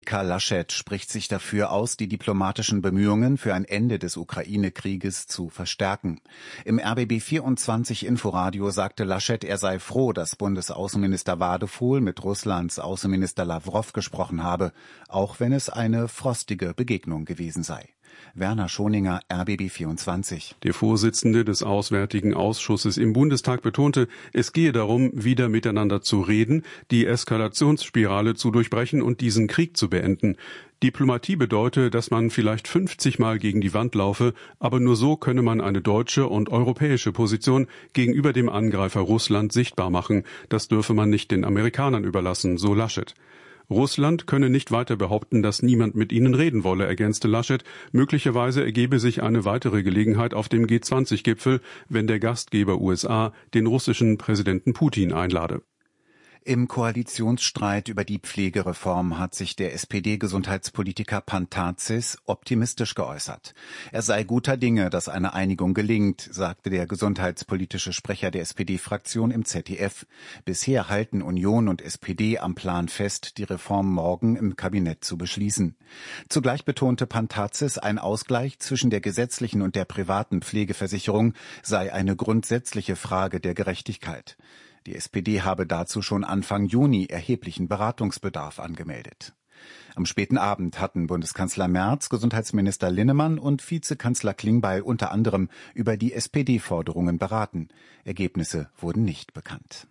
Politiker Laschet spricht sich dafür aus, die diplomatischen Bemühungen für ein Ende des Ukraine-Krieges zu verstärken. Im RBB 24 Inforadio sagte Laschet, er sei froh, dass Bundesaußenminister Wadefuhl mit Russlands Außenminister Lawrow gesprochen habe, auch wenn es eine frostige Begegnung gewesen sei. Werner Schoninger, RBB 24. Der Vorsitzende des Auswärtigen Ausschusses im Bundestag betonte, es gehe darum, wieder miteinander zu reden, die Eskalationsspirale zu durchbrechen und diesen Krieg zu beenden. Diplomatie bedeute, dass man vielleicht 50 Mal gegen die Wand laufe, aber nur so könne man eine deutsche und europäische Position gegenüber dem Angreifer Russland sichtbar machen. Das dürfe man nicht den Amerikanern überlassen, so Laschet. Russland könne nicht weiter behaupten, dass niemand mit ihnen reden wolle, ergänzte Laschet. Möglicherweise ergebe sich eine weitere Gelegenheit auf dem G20-Gipfel, wenn der Gastgeber USA den russischen Präsidenten Putin einlade. Im Koalitionsstreit über die Pflegereform hat sich der SPD-Gesundheitspolitiker Pantazis optimistisch geäußert. Er sei guter Dinge, dass eine Einigung gelingt, sagte der gesundheitspolitische Sprecher der SPD-Fraktion im ZDF. Bisher halten Union und SPD am Plan fest, die Reform morgen im Kabinett zu beschließen. Zugleich betonte Pantazis, ein Ausgleich zwischen der gesetzlichen und der privaten Pflegeversicherung sei eine grundsätzliche Frage der Gerechtigkeit. Die SPD habe dazu schon Anfang Juni erheblichen Beratungsbedarf angemeldet. Am späten Abend hatten Bundeskanzler Merz, Gesundheitsminister Linnemann und Vizekanzler Klingbeil unter anderem über die SPD-Forderungen beraten. Ergebnisse wurden nicht bekannt.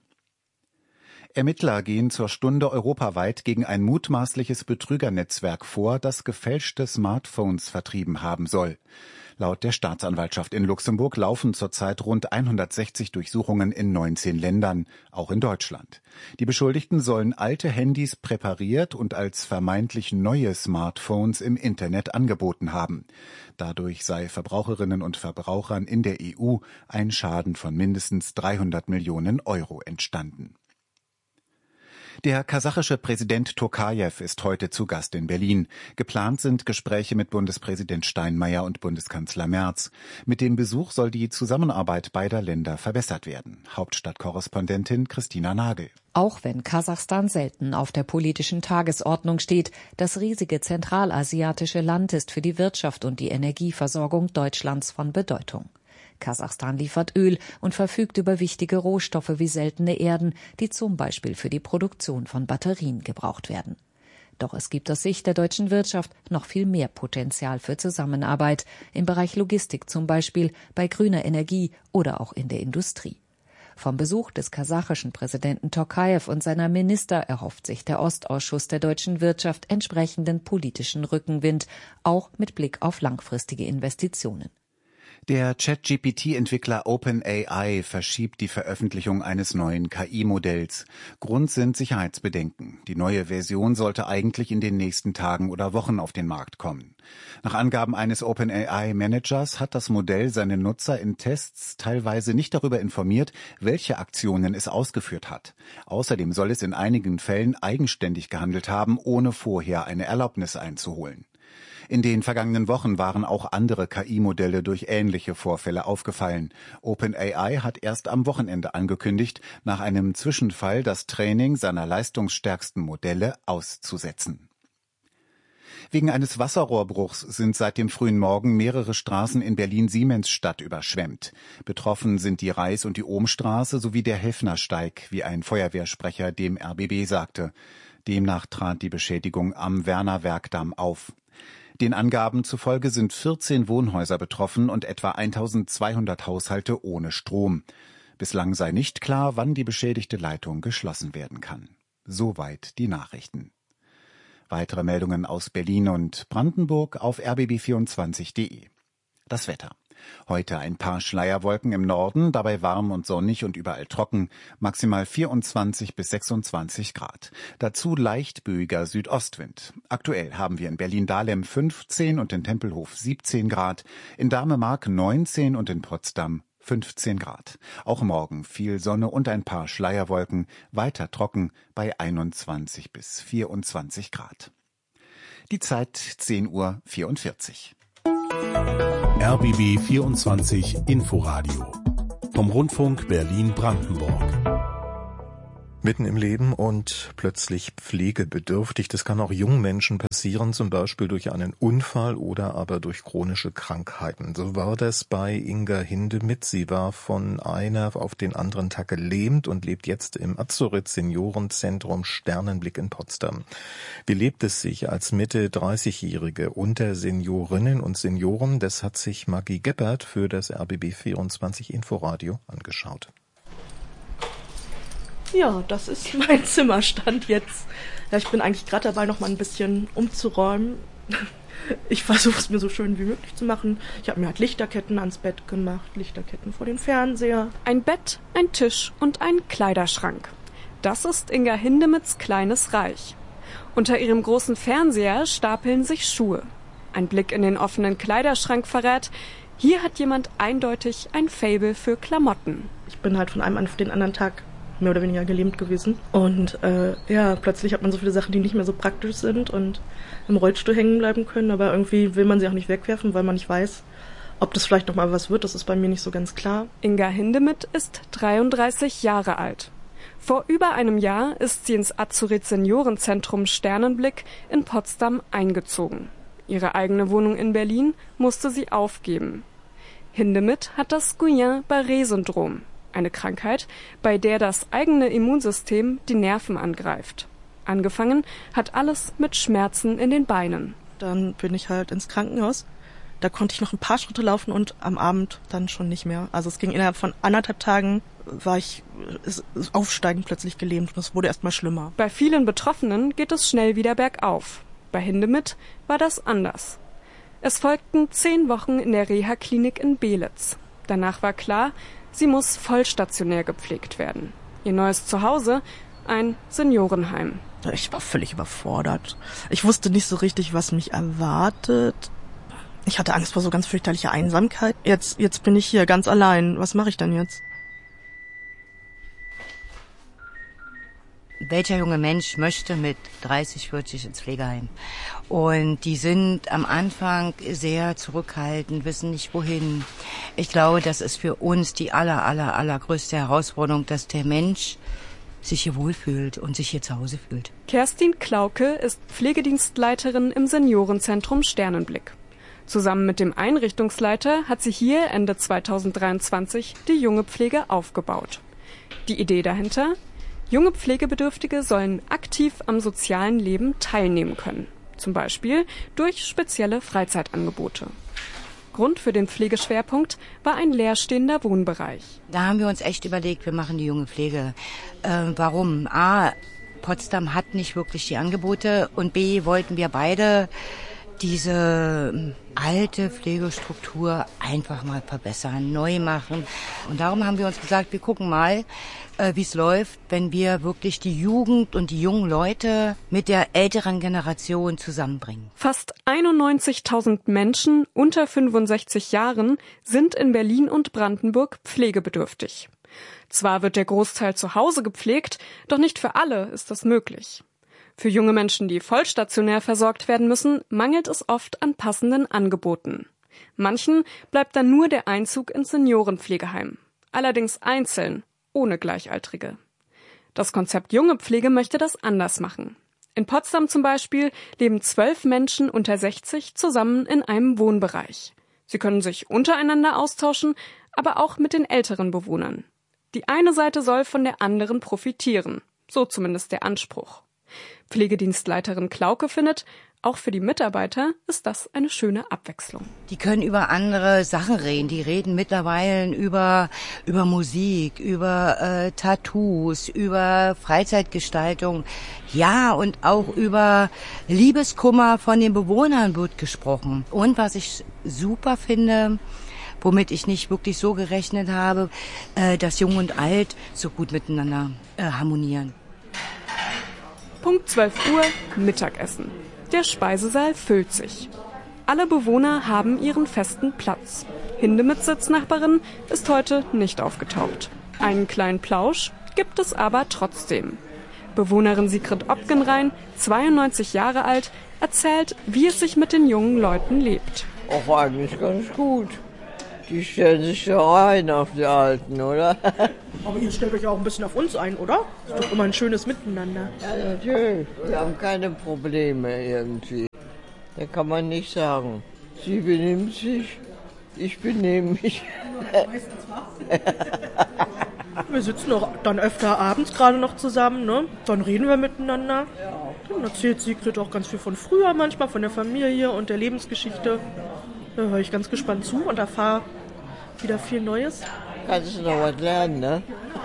Ermittler gehen zur Stunde europaweit gegen ein mutmaßliches Betrügernetzwerk vor, das gefälschte Smartphones vertrieben haben soll. Laut der Staatsanwaltschaft in Luxemburg laufen zurzeit rund 160 Durchsuchungen in 19 Ländern, auch in Deutschland. Die Beschuldigten sollen alte Handys präpariert und als vermeintlich neue Smartphones im Internet angeboten haben. Dadurch sei Verbraucherinnen und Verbrauchern in der EU ein Schaden von mindestens 300 Millionen Euro entstanden. Der kasachische Präsident Tokajew ist heute zu Gast in Berlin. Geplant sind Gespräche mit Bundespräsident Steinmeier und Bundeskanzler Merz. Mit dem Besuch soll die Zusammenarbeit beider Länder verbessert werden. Hauptstadtkorrespondentin Christina Nagel. Auch wenn Kasachstan selten auf der politischen Tagesordnung steht, das riesige zentralasiatische Land ist für die Wirtschaft und die Energieversorgung Deutschlands von Bedeutung. Kasachstan liefert Öl und verfügt über wichtige Rohstoffe wie seltene Erden, die zum Beispiel für die Produktion von Batterien gebraucht werden. Doch es gibt aus Sicht der deutschen Wirtschaft noch viel mehr Potenzial für Zusammenarbeit, im Bereich Logistik zum Beispiel, bei grüner Energie oder auch in der Industrie. Vom Besuch des kasachischen Präsidenten Tokajew und seiner Minister erhofft sich der Ostausschuss der deutschen Wirtschaft entsprechenden politischen Rückenwind, auch mit Blick auf langfristige Investitionen. Der ChatGPT-Entwickler OpenAI verschiebt die Veröffentlichung eines neuen KI-Modells. Grund sind Sicherheitsbedenken. Die neue Version sollte eigentlich in den nächsten Tagen oder Wochen auf den Markt kommen. Nach Angaben eines OpenAI-Managers hat das Modell seine Nutzer in Tests teilweise nicht darüber informiert, welche Aktionen es ausgeführt hat. Außerdem soll es in einigen Fällen eigenständig gehandelt haben, ohne vorher eine Erlaubnis einzuholen. In den vergangenen Wochen waren auch andere KI-Modelle durch ähnliche Vorfälle aufgefallen. OpenAI hat erst am Wochenende angekündigt, nach einem Zwischenfall das Training seiner leistungsstärksten Modelle auszusetzen. Wegen eines Wasserrohrbruchs sind seit dem frühen Morgen mehrere Straßen in Berlin-Siemensstadt überschwemmt. Betroffen sind die Reis- und die Ohmstraße sowie der Heffnersteig, wie ein Feuerwehrsprecher dem RBB sagte. Demnach trat die Beschädigung am Werner-Werkdamm auf. Den Angaben zufolge sind 14 Wohnhäuser betroffen und etwa 1200 Haushalte ohne Strom. Bislang sei nicht klar, wann die beschädigte Leitung geschlossen werden kann. Soweit die Nachrichten. Weitere Meldungen aus Berlin und Brandenburg auf rbb24.de. Das Wetter. Heute ein paar Schleierwolken im Norden, dabei warm und sonnig und überall trocken, maximal 24 bis 26 Grad. Dazu leicht böiger Südostwind. Aktuell haben wir in Berlin-Dahlem 15 und in Tempelhof 17 Grad, in Damemark 19 und in Potsdam 15 Grad. Auch morgen viel Sonne und ein paar Schleierwolken, weiter trocken bei 21 bis 24 Grad. Die Zeit 10:44 Uhr. RBB 24 Inforadio vom Rundfunk Berlin-Brandenburg. Mitten im Leben und plötzlich pflegebedürftig. Das kann auch jungen Menschen passieren, zum Beispiel durch einen Unfall oder aber durch chronische Krankheiten. So war das bei Inga Hindemith. Sie war von einer auf den anderen Tag gelähmt und lebt jetzt im Azurit Seniorenzentrum Sternenblick in Potsdam. Wie lebt es sich als Mitte-30-Jährige unter Seniorinnen und Senioren? Das hat sich Maggie Geppert für das RBB24 Inforadio angeschaut. Ja, das ist mein Zimmerstand jetzt. Ja, ich bin eigentlich gerade dabei, noch mal ein bisschen umzuräumen. Ich versuche es mir so schön wie möglich zu machen. Ich habe mir halt Lichterketten ans Bett gemacht, Lichterketten vor den Fernseher. Ein Bett, ein Tisch und ein Kleiderschrank. Das ist Inga Hindemiths kleines Reich. Unter ihrem großen Fernseher stapeln sich Schuhe. Ein Blick in den offenen Kleiderschrank verrät, hier hat jemand eindeutig ein Faible für Klamotten. Ich bin halt von einem auf den anderen Tag mehr oder weniger gelähmt gewesen. Und plötzlich hat man so viele Sachen, die nicht mehr so praktisch sind und im Rollstuhl hängen bleiben können. Aber irgendwie will man sie auch nicht wegwerfen, weil man nicht weiß, ob das vielleicht noch mal was wird. Das ist bei mir nicht so ganz klar. Inga Hindemith ist 33 Jahre alt. Vor über einem Jahr ist sie ins Azurit Seniorenzentrum Sternenblick in Potsdam eingezogen. Ihre eigene Wohnung in Berlin musste sie aufgeben. Hindemith hat das Guillain-Barré-Syndrom. Eine Krankheit, bei der das eigene Immunsystem die Nerven angreift. Angefangen hat alles mit Schmerzen in den Beinen. Dann bin ich halt ins Krankenhaus. Da konnte ich noch ein paar Schritte laufen und am Abend dann schon nicht mehr. Also es ging innerhalb von 1,5 Tagen, war ich aufsteigend plötzlich gelähmt und es wurde erst mal schlimmer. Bei vielen Betroffenen geht es schnell wieder bergauf. Bei Hindemith war das anders. Es folgten 10 Wochen in der Reha-Klinik in Belitz. Danach war klar, sie muss vollstationär gepflegt werden. Ihr neues Zuhause, ein Seniorenheim. Ich war völlig überfordert. Ich wusste nicht so richtig, was mich erwartet. Ich hatte Angst vor so ganz fürchterlicher Einsamkeit. Jetzt bin ich hier ganz allein. Was mache ich denn jetzt? Welcher junge Mensch möchte mit 30, 40 ins Pflegeheim? Und die sind am Anfang sehr zurückhaltend, wissen nicht wohin. Ich glaube, das ist für uns die allergrößte Herausforderung, dass der Mensch sich hier wohlfühlt und sich hier zu Hause fühlt. Kerstin Klauke ist Pflegedienstleiterin im Seniorenzentrum Sternenblick. Zusammen mit dem Einrichtungsleiter hat sie hier Ende 2023 die junge Pflege aufgebaut. Die Idee dahinter? Junge Pflegebedürftige sollen aktiv am sozialen Leben teilnehmen können, zum Beispiel durch spezielle Freizeitangebote. Grund für den Pflegeschwerpunkt war ein leerstehender Wohnbereich. Da haben wir uns echt überlegt, wir machen die junge Pflege. Warum? A, Potsdam hat nicht wirklich die Angebote und B, wollten wir beide diese alte Pflegestruktur einfach mal verbessern, neu machen. Und darum haben wir uns gesagt, wir gucken mal, wie es läuft, wenn wir wirklich die Jugend und die jungen Leute mit der älteren Generation zusammenbringen. Fast 91.000 Menschen unter 65 Jahren sind in Berlin und Brandenburg pflegebedürftig. Zwar wird der Großteil zu Hause gepflegt, doch nicht für alle ist das möglich. Für junge Menschen, die vollstationär versorgt werden müssen, mangelt es oft an passenden Angeboten. Manchen bleibt dann nur der Einzug ins Seniorenpflegeheim. Allerdings einzeln, ohne Gleichaltrige. Das Konzept Junge Pflege möchte das anders machen. In Potsdam zum Beispiel leben 12 Menschen unter 60 zusammen in einem Wohnbereich. Sie können sich untereinander austauschen, aber auch mit den älteren Bewohnern. Die eine Seite soll von der anderen profitieren, so zumindest der Anspruch. Pflegedienstleiterin Klauke findet, auch für die Mitarbeiter ist das eine schöne Abwechslung. Die können über andere Sachen reden. Die reden mittlerweile über Musik, über Tattoos, über Freizeitgestaltung. Ja, und auch über Liebeskummer von den Bewohnern wird gesprochen. Und was ich super finde, womit ich nicht wirklich so gerechnet habe, dass Jung und Alt so gut miteinander harmonieren. Punkt 12 Uhr, Mittagessen. Der Speisesaal füllt sich. Alle Bewohner haben ihren festen Platz. Hindemiths Sitznachbarin ist heute nicht aufgetaucht. Einen kleinen Plausch gibt es aber trotzdem. Bewohnerin Sigrid Opgenrein, 92 Jahre alt, erzählt, wie es sich mit den jungen Leuten lebt. Auch eigentlich ganz gut. Die stellen sich ja ein auf die Alten, oder? Aber ihr stellt euch auch ein bisschen auf uns ein, oder? Ist doch immer ein schönes Miteinander. Ja, natürlich. Wir haben keine Probleme irgendwie. Da kann man nicht sagen, sie benimmt sich, ich benehme mich. Wir sitzen auch dann öfter abends gerade noch zusammen, ne? Dann reden wir miteinander. Dann erzählt Sigrid auch ganz viel von früher manchmal, von der Familie und der Lebensgeschichte. Da höre ich ganz gespannt zu und erfahre wieder viel Neues. Kannst du noch was lernen, ne?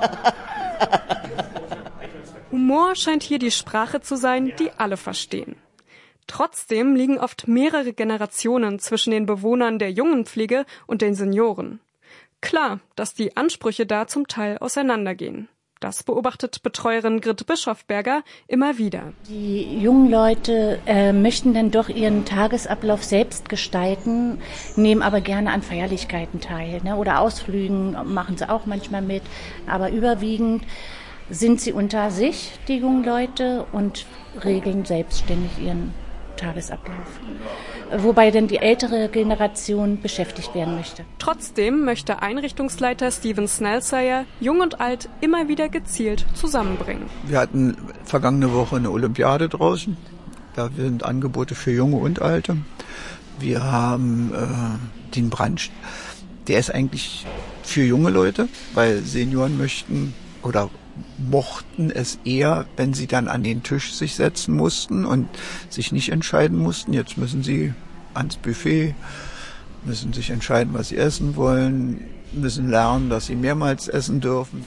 Humor scheint hier die Sprache zu sein, die alle verstehen. Trotzdem liegen oft mehrere Generationen zwischen den Bewohnern der Jungenpflege und den Senioren. Klar, dass die Ansprüche da zum Teil auseinandergehen. Das beobachtet Betreuerin Grit Bischofberger immer wieder. Die jungen Leute möchten dann doch ihren Tagesablauf selbst gestalten, nehmen aber gerne an Feierlichkeiten teil, ne? Oder Ausflügen machen sie auch manchmal mit. Aber überwiegend sind sie unter sich, die jungen Leute, und regeln selbstständig ihren Tagesablauf. Wobei dann die ältere Generation beschäftigt werden möchte. Trotzdem möchte Einrichtungsleiter Steven Snellsayer Jung und Alt immer wieder gezielt zusammenbringen. Wir hatten vergangene Woche eine Olympiade draußen. Da sind Angebote für Junge und Alte. Wir haben den Brunch. Der ist eigentlich für junge Leute, weil Senioren möchten oder mochten es eher, wenn sie dann an den Tisch sich setzen mussten und sich nicht entscheiden mussten. Jetzt müssen sie ans Buffet, müssen sich entscheiden, was sie essen wollen, müssen lernen, dass sie mehrmals essen dürfen.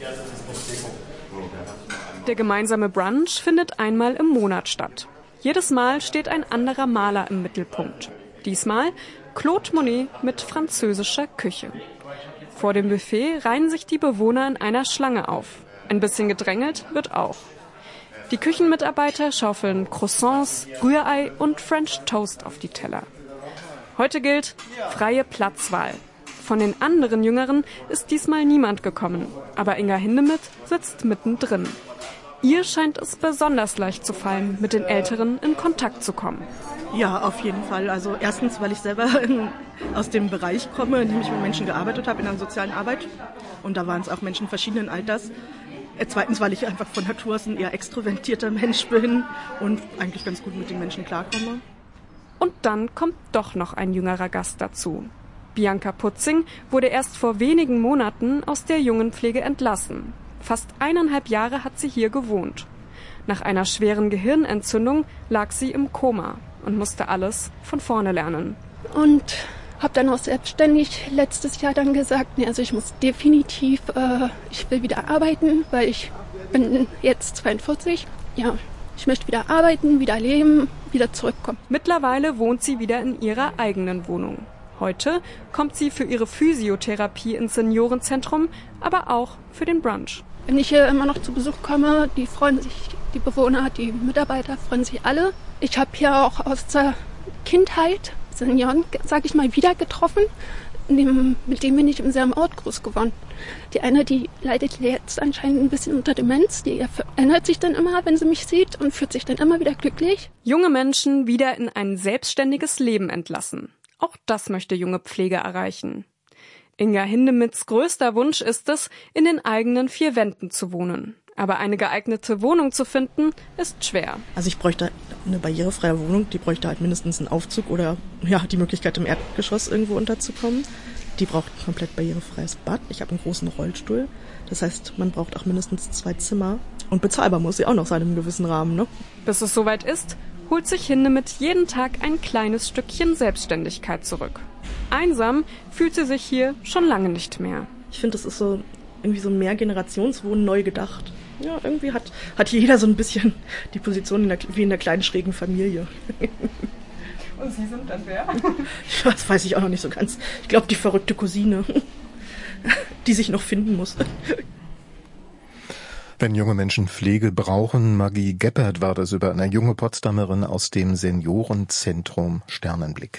Der gemeinsame Brunch findet einmal im Monat statt. Jedes Mal steht ein anderer Maler im Mittelpunkt. Diesmal Claude Monet mit französischer Küche. Vor dem Buffet reihen sich die Bewohner in einer Schlange auf. Ein bisschen gedrängelt wird auch. Die Küchenmitarbeiter schaufeln Croissants, Rührei und French Toast auf die Teller. Heute gilt freie Platzwahl. Von den anderen Jüngeren ist diesmal niemand gekommen, aber Inga Hindemith sitzt mittendrin. Ihr scheint es besonders leicht zu fallen, mit den Älteren in Kontakt zu kommen. Ja, auf jeden Fall. Also erstens, weil ich selber aus dem Bereich komme, in dem ich mit Menschen gearbeitet habe, in der sozialen Arbeit. Und da waren es auch Menschen verschiedenen Alters. Zweitens, weil ich einfach von Natur aus ein eher extrovertierter Mensch bin und eigentlich ganz gut mit den Menschen klarkomme. Und dann kommt doch noch ein jüngerer Gast dazu. Bianca Putzing wurde erst vor wenigen Monaten aus der Jungenpflege entlassen. Fast 1,5 Jahre hat sie hier gewohnt. Nach einer schweren Gehirnentzündung lag sie im Koma und musste alles von vorne lernen. Und habe dann auch selbstständig letztes Jahr dann gesagt, also ich muss definitiv, ich will wieder arbeiten, weil ich bin jetzt 42. Ja, ich möchte wieder arbeiten, wieder leben, wieder zurückkommen. Mittlerweile wohnt sie wieder in ihrer eigenen Wohnung. Heute kommt sie für ihre Physiotherapie ins Seniorenzentrum, aber auch für den Brunch. Wenn ich hier immer noch zu Besuch komme, die freuen sich, die Bewohner, die Mitarbeiter freuen sich alle. Ich habe hier auch aus der Kindheit Senioren, sage ich mal, wieder getroffen. Mit dem bin ich im selben Ort groß geworden. Die eine, die leidet jetzt anscheinend ein bisschen unter Demenz. Die erinnert sich dann immer, wenn sie mich sieht, und fühlt sich dann immer wieder glücklich. Junge Menschen wieder in ein selbstständiges Leben entlassen. Auch das möchte junge Pflege erreichen. Inga Hindemiths größter Wunsch ist es, in den eigenen 4 Wänden zu wohnen. Aber eine geeignete Wohnung zu finden, ist schwer. Also ich bräuchte eine barrierefreie Wohnung, die bräuchte halt mindestens einen Aufzug oder ja die Möglichkeit, im Erdgeschoss irgendwo unterzukommen. Die braucht ein komplett barrierefreies Bad. Ich habe einen großen Rollstuhl. Das heißt, man braucht auch mindestens 2 Zimmer. Und bezahlbar muss sie auch noch sein im gewissen Rahmen, ne? Bis es soweit ist, holt sich Hindemith jeden Tag ein kleines Stückchen Selbstständigkeit zurück. Einsam fühlt sie sich hier schon lange nicht mehr. Ich finde, das ist so irgendwie so ein Mehrgenerationswohnen neu gedacht. Ja, irgendwie hat hier jeder so ein bisschen die Position wie in der kleinen schrägen Familie. Und Sie sind dann wer? Das weiß ich auch noch nicht so ganz. Ich glaube, die verrückte Cousine, die sich noch finden muss. Wenn junge Menschen Pflege brauchen, Maggie Geppert war das über eine junge Potsdamerin aus dem Seniorenzentrum Sternenblick.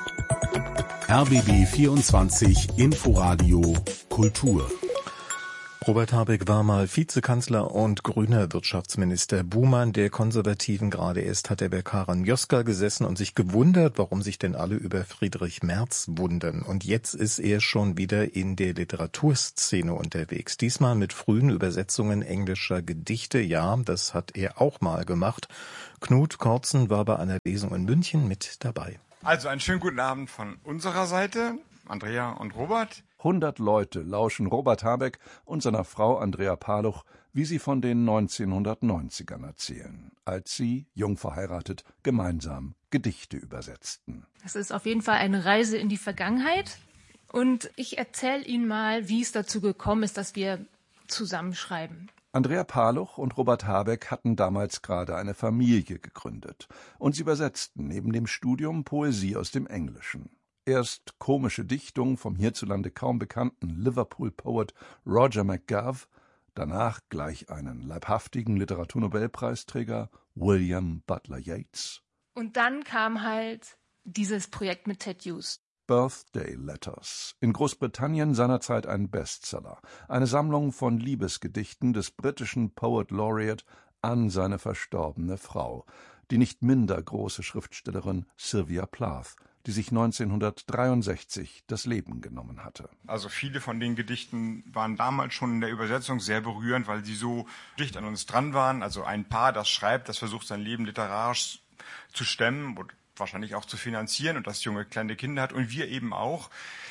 RBB 24 Inforadio Kultur. Robert Habeck war mal Vizekanzler und grüner Wirtschaftsminister. Buhmann der Konservativen, gerade erst hat er bei Karin Mioska gesessen und sich gewundert, warum sich denn alle über Friedrich Merz wundern. Und jetzt ist er schon wieder in der Literaturszene unterwegs. Diesmal mit frühen Übersetzungen englischer Gedichte. Ja, das hat er auch mal gemacht. Knut Kortzen war bei einer Lesung in München mit dabei. Also einen schönen guten Abend von unserer Seite, Andrea und Robert. 100 Leute lauschen Robert Habeck und seiner Frau Andrea Paluch, wie sie von den 1990ern erzählen, als sie, jung verheiratet, gemeinsam Gedichte übersetzten. Das ist auf jeden Fall eine Reise in die Vergangenheit. Und ich erzähle Ihnen mal, wie es dazu gekommen ist, dass wir zusammenschreiben. Andrea Paluch und Robert Habeck hatten damals gerade eine Familie gegründet. Und sie übersetzten neben dem Studium Poesie aus dem Englischen. Erst komische Dichtung vom hierzulande kaum bekannten Liverpool-Poet Roger McGough, danach gleich einen leibhaftigen Literaturnobelpreisträger William Butler Yeats. Und dann kam halt dieses Projekt mit Ted Hughes. Birthday Letters, in Großbritannien seinerzeit ein Bestseller, eine Sammlung von Liebesgedichten des britischen Poet Laureate an seine verstorbene Frau, die nicht minder große Schriftstellerin Sylvia Plath, die sich 1963 das Leben genommen hatte. Also viele von den Gedichten waren damals schon in der Übersetzung sehr berührend, weil sie so dicht an uns dran waren. Also ein Paar, das schreibt, das versucht sein Leben literarisch zu stemmen und wahrscheinlich auch zu finanzieren und das junge kleine Kinder hat und wir eben auch.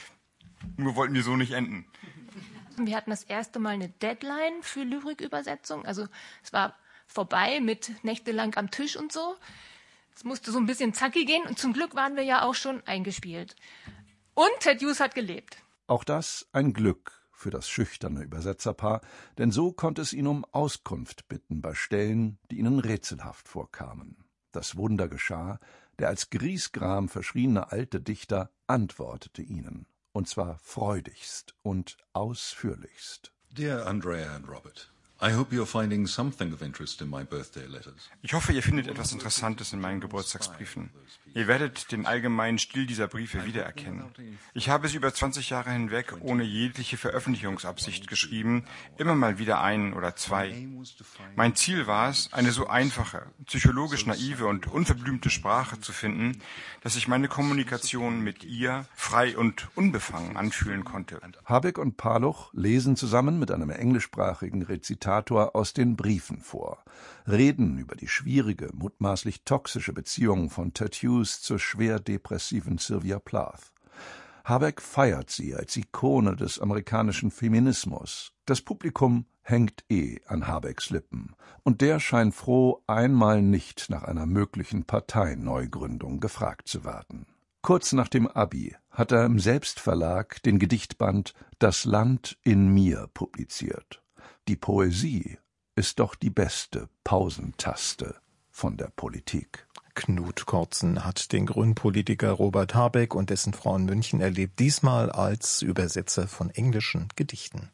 Nur wollten wir so nicht enden. Wir hatten das erste Mal eine Deadline für Lyrikübersetzung. Also es war vorbei mit nächtelang am Tisch und so. Es musste so ein bisschen zacki gehen und zum Glück waren wir ja auch schon eingespielt. Und Ted Hughes hat gelebt. Auch das ein Glück für das schüchterne Übersetzerpaar, denn so konnte es ihn um Auskunft bitten bei Stellen, die ihnen rätselhaft vorkamen. Das Wunder geschah, der als Griesgram verschriene alte Dichter antwortete ihnen, und zwar freudigst und ausführlichst. Dear Andrea and Robert, I hope you're finding something of interest in my birthday letters. Ich hoffe, ihr findet etwas Interessantes in meinen Geburtstagsbriefen. Ihr werdet den allgemeinen Stil dieser Briefe wiedererkennen. Ich habe sie über 20 Jahre hinweg ohne jegliche Veröffentlichungsabsicht geschrieben, immer mal wieder ein oder zwei. Mein Ziel war es, eine so einfache, psychologisch naive und unverblümte Sprache zu finden, dass ich meine Kommunikation mit ihr frei und unbefangen anfühlen konnte. Habeck und Paluch lesen zusammen mit einem englischsprachigen Rezitator aus den Briefen vor, reden über die schwierige, mutmaßlich toxische Beziehung von Ted Hughes zur schwer depressiven Sylvia Plath. Habeck feiert sie als Ikone des amerikanischen Feminismus. Das Publikum hängt an Habecks Lippen. Und der scheint froh, einmal nicht nach einer möglichen Parteineugründung gefragt zu werden. Kurz nach dem Abi hat er im Selbstverlag den Gedichtband »Das Land in mir« publiziert. Die Poesie ist doch die beste Pausentaste von der Politik. Knut Kortzen hat den Grünpolitiker Robert Habeck und dessen Frau in München erlebt, diesmal als Übersetzer von englischen Gedichten.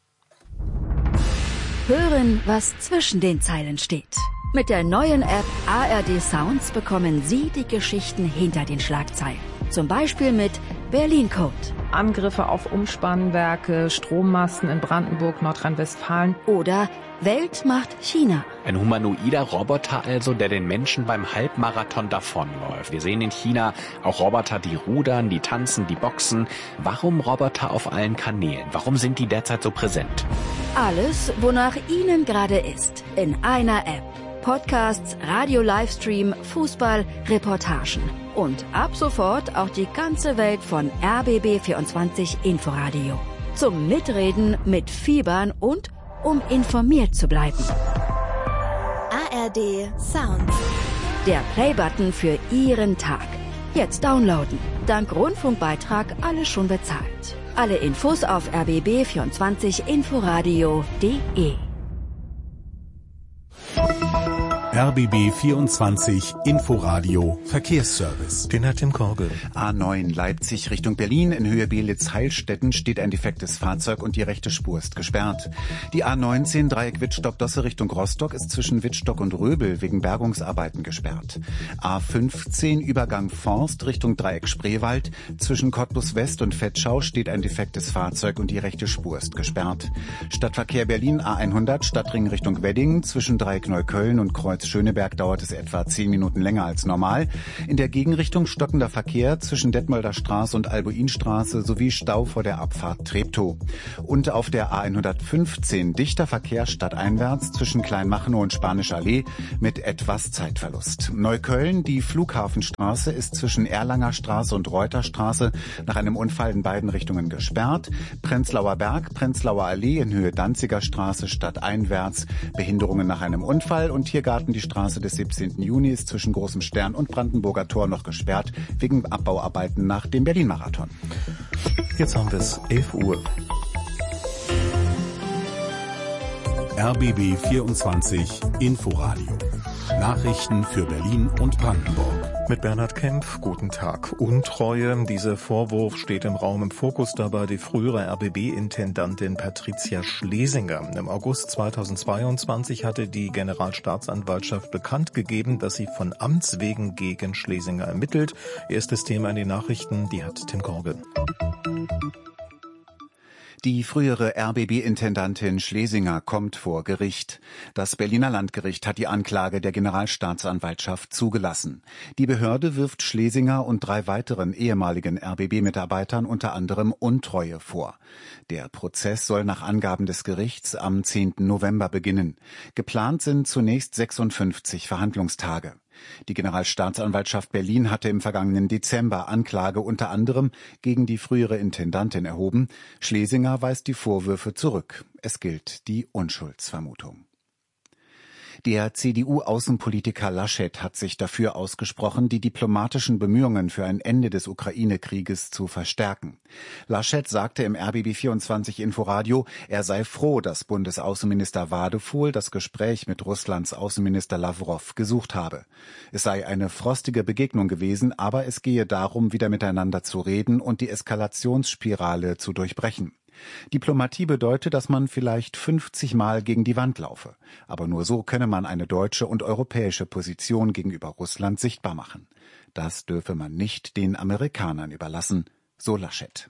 Hören, was zwischen den Zeilen steht. Mit der neuen App ARD Sounds bekommen Sie die Geschichten hinter den Schlagzeilen. Zum Beispiel mit Berlin Code. Angriffe auf Umspannwerke, Strommasten in Brandenburg, Nordrhein-Westfalen. Oder Welt macht China. Ein humanoider Roboter also, der den Menschen beim Halbmarathon davonläuft. Wir sehen in China auch Roboter, die rudern, die tanzen, die boxen. Warum Roboter auf allen Kanälen? Warum sind die derzeit so präsent? Alles, wonach Ihnen gerade ist, in einer App. Podcasts, Radio-Livestream, Fußball, Reportagen. Und ab sofort auch die ganze Welt von RBB24 Inforadio. Zum Mitreden, Mitfiebern und um informiert zu bleiben. ARD Sounds. Der Playbutton für Ihren Tag. Jetzt downloaden. Dank Rundfunkbeitrag alles schon bezahlt. Alle Infos auf rbb24inforadio.de. RBB 24 Inforadio Verkehrsservice. Den hat Tim Korgel. A9 Leipzig Richtung Berlin. In Höhe Belitz-Heilstätten steht ein defektes Fahrzeug und die rechte Spur ist gesperrt. Die A19 Dreieck Wittstock-Dosse Richtung Rostock ist zwischen Wittstock und Röbel wegen Bergungsarbeiten gesperrt. A15 Übergang Forst Richtung Dreieck Spreewald. Zwischen Cottbus West und Vetschau steht ein defektes Fahrzeug und die rechte Spur ist gesperrt. Stadtverkehr Berlin A100 Stadtring Richtung Wedding. Zwischen Dreieck Neukölln und Kreuz Schöneberg dauert es etwa 10 Minuten länger als normal. In der Gegenrichtung stockender Verkehr zwischen Detmolder Straße und Albuinstraße sowie Stau vor der Abfahrt Treptow. Und auf der A115 dichter Verkehr stadteinwärts zwischen Kleinmachnow und Spanische Allee mit etwas Zeitverlust. Neukölln, die Flughafenstraße ist zwischen Erlanger Straße und Reuterstraße nach einem Unfall in beiden Richtungen gesperrt. Prenzlauer Berg, Prenzlauer Allee in Höhe Danziger Straße stadteinwärts, Behinderungen nach einem Unfall und Tiergarten die Straße des 17. Juni ist zwischen Großem Stern und Brandenburger Tor noch gesperrt, wegen Abbauarbeiten nach dem Berlin-Marathon. Jetzt haben wir es 11 Uhr. RBB 24 Inforadio. Nachrichten für Berlin und Brandenburg. Mit Bernhard Kempf, guten Tag. Untreue, dieser Vorwurf steht im Raum. Im Fokus dabei die frühere RBB-Intendantin Patricia Schlesinger. Im August 2022 hatte die Generalstaatsanwaltschaft bekannt gegeben, dass sie von Amts wegen gegen Schlesinger ermittelt. Erstes Thema in den Nachrichten, die hat Tim Korgel. Die frühere RBB-Intendantin Schlesinger kommt vor Gericht. Das Berliner Landgericht hat die Anklage der Generalstaatsanwaltschaft zugelassen. Die Behörde wirft Schlesinger und 3 weiteren ehemaligen RBB-Mitarbeitern unter anderem Untreue vor. Der Prozess soll nach Angaben des Gerichts am 10. November beginnen. Geplant sind zunächst 56 Verhandlungstage. Die Generalstaatsanwaltschaft Berlin hatte im vergangenen Dezember Anklage unter anderem gegen die frühere Intendantin erhoben. Schlesinger weist die Vorwürfe zurück. Es gilt die Unschuldsvermutung. Der CDU-Außenpolitiker Laschet hat sich dafür ausgesprochen, die diplomatischen Bemühungen für ein Ende des Ukraine-Krieges zu verstärken. Laschet sagte im RBB24 Inforadio, er sei froh, dass Bundesaußenminister Wadefuhl das Gespräch mit Russlands Außenminister Lawrow gesucht habe. Es sei eine frostige Begegnung gewesen, aber es gehe darum, wieder miteinander zu reden und die Eskalationsspirale zu durchbrechen. Diplomatie bedeutet, dass man vielleicht 50 Mal gegen die Wand laufe. Aber nur so könne man eine deutsche und europäische Position gegenüber Russland sichtbar machen. Das dürfe man nicht den Amerikanern überlassen, so Laschet.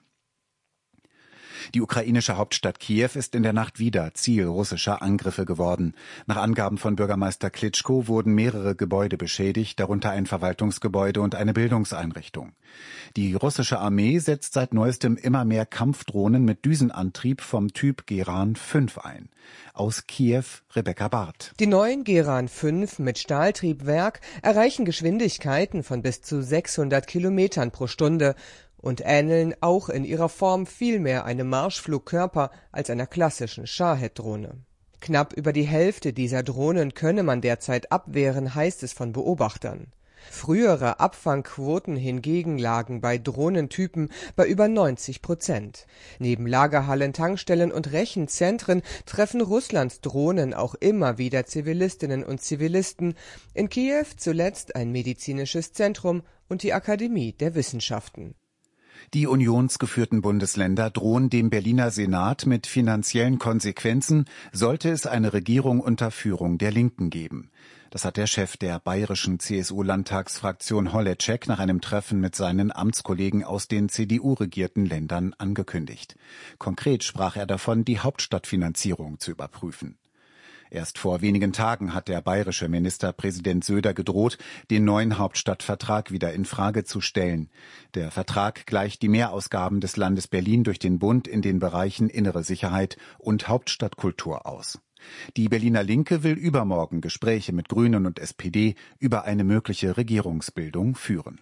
Die ukrainische Hauptstadt Kiew ist in der Nacht wieder Ziel russischer Angriffe geworden. Nach Angaben von Bürgermeister Klitschko wurden mehrere Gebäude beschädigt, darunter ein Verwaltungsgebäude und eine Bildungseinrichtung. Die russische Armee setzt seit neuestem immer mehr Kampfdrohnen mit Düsenantrieb vom Typ Geran 5 ein. Aus Kiew Rebecca Barth. Die neuen Geran 5 mit Stahltriebwerk erreichen Geschwindigkeiten von bis zu 600 Kilometern pro Stunde und ähneln auch in ihrer Form viel mehr einem Marschflugkörper als einer klassischen Shahed-Drohne. Knapp über die Hälfte dieser Drohnen könne man derzeit abwehren, heißt es von Beobachtern. Frühere Abfangquoten hingegen lagen bei Drohnentypen bei über 90%. Neben Lagerhallen, Tankstellen und Rechenzentren treffen Russlands Drohnen auch immer wieder Zivilistinnen und Zivilisten. In Kiew zuletzt ein medizinisches Zentrum und die Akademie der Wissenschaften. Die unionsgeführten Bundesländer drohen dem Berliner Senat mit finanziellen Konsequenzen, sollte es eine Regierung unter Führung der Linken geben. Das hat der Chef der bayerischen CSU-Landtagsfraktion Holleczek nach einem Treffen mit seinen Amtskollegen aus den CDU-regierten Ländern angekündigt. Konkret sprach er davon, die Hauptstadtfinanzierung zu überprüfen. Erst vor wenigen Tagen hat der bayerische Ministerpräsident Söder gedroht, den neuen Hauptstadtvertrag wieder in Frage zu stellen. Der Vertrag gleicht die Mehrausgaben des Landes Berlin durch den Bund in den Bereichen innere Sicherheit und Hauptstadtkultur aus. Die Berliner Linke will übermorgen Gespräche mit Grünen und SPD über eine mögliche Regierungsbildung führen.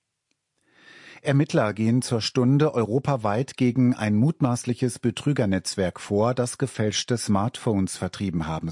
Ermittler gehen zur Stunde europaweit gegen ein mutmaßliches Betrügernetzwerk vor, das gefälschte Smartphones vertrieben haben soll.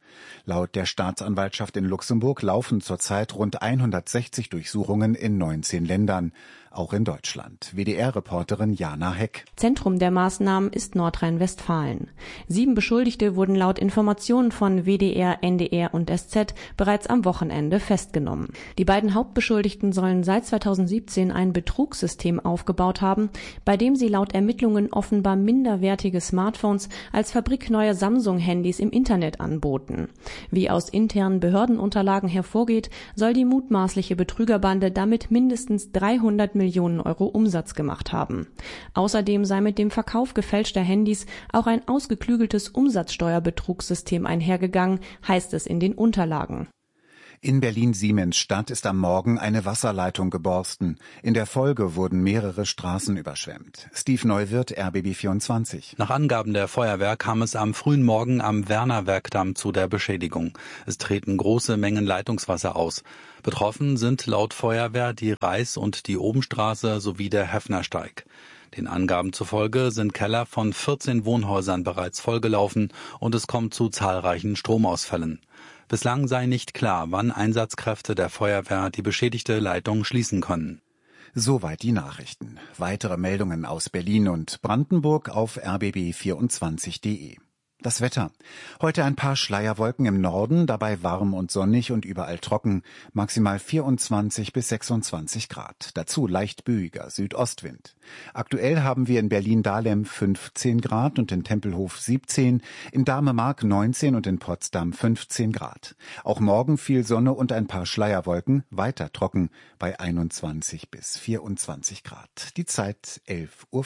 Laut der Staatsanwaltschaft in Luxemburg laufen zurzeit rund 160 Durchsuchungen in 19 Ländern, auch in Deutschland. WDR-Reporterin Jana Heck. Zentrum der Maßnahmen ist Nordrhein-Westfalen. 7 Beschuldigte wurden laut Informationen von WDR, NDR und SZ bereits am Wochenende festgenommen. Die beiden Hauptbeschuldigten sollen seit 2017 ein Betrugssystem aufgebaut haben, bei dem sie laut Ermittlungen offenbar minderwertige Smartphones als fabrikneue Samsung-Handys im Internet anboten. Wie aus internen Behördenunterlagen hervorgeht, soll die mutmaßliche Betrügerbande damit mindestens 300 Millionen Euro Umsatz gemacht haben. Außerdem sei mit dem Verkauf gefälschter Handys auch ein ausgeklügeltes Umsatzsteuerbetrugssystem einhergegangen, heißt es in den Unterlagen. In Berlin-Siemensstadt ist am Morgen eine Wasserleitung geborsten. In der Folge wurden mehrere Straßen überschwemmt. Steve Neuwirth, RBB 24. Nach Angaben der Feuerwehr kam es am frühen Morgen am Werner-Werkdamm zu der Beschädigung. Es treten große Mengen Leitungswasser aus. Betroffen sind laut Feuerwehr die Reiß- und die Obenstraße sowie der Heffnersteig. Den Angaben zufolge sind Keller von 14 Wohnhäusern bereits vollgelaufen und es kommt zu zahlreichen Stromausfällen. Bislang sei nicht klar, wann Einsatzkräfte der Feuerwehr die beschädigte Leitung schließen können. Soweit die Nachrichten. Weitere Meldungen aus Berlin und Brandenburg auf rbb24.de. Das Wetter. Heute ein paar Schleierwolken im Norden, dabei warm und sonnig und überall trocken, maximal 24 bis 26 Grad. Dazu leicht böiger Südostwind. Aktuell haben wir in Berlin-Dahlem 15 Grad und in Tempelhof 17, in Dahme-Mark 19 und in Potsdam 15 Grad. Auch morgen viel Sonne und ein paar Schleierwolken, weiter trocken bei 21 bis 24 Grad. Die Zeit 11:05 Uhr.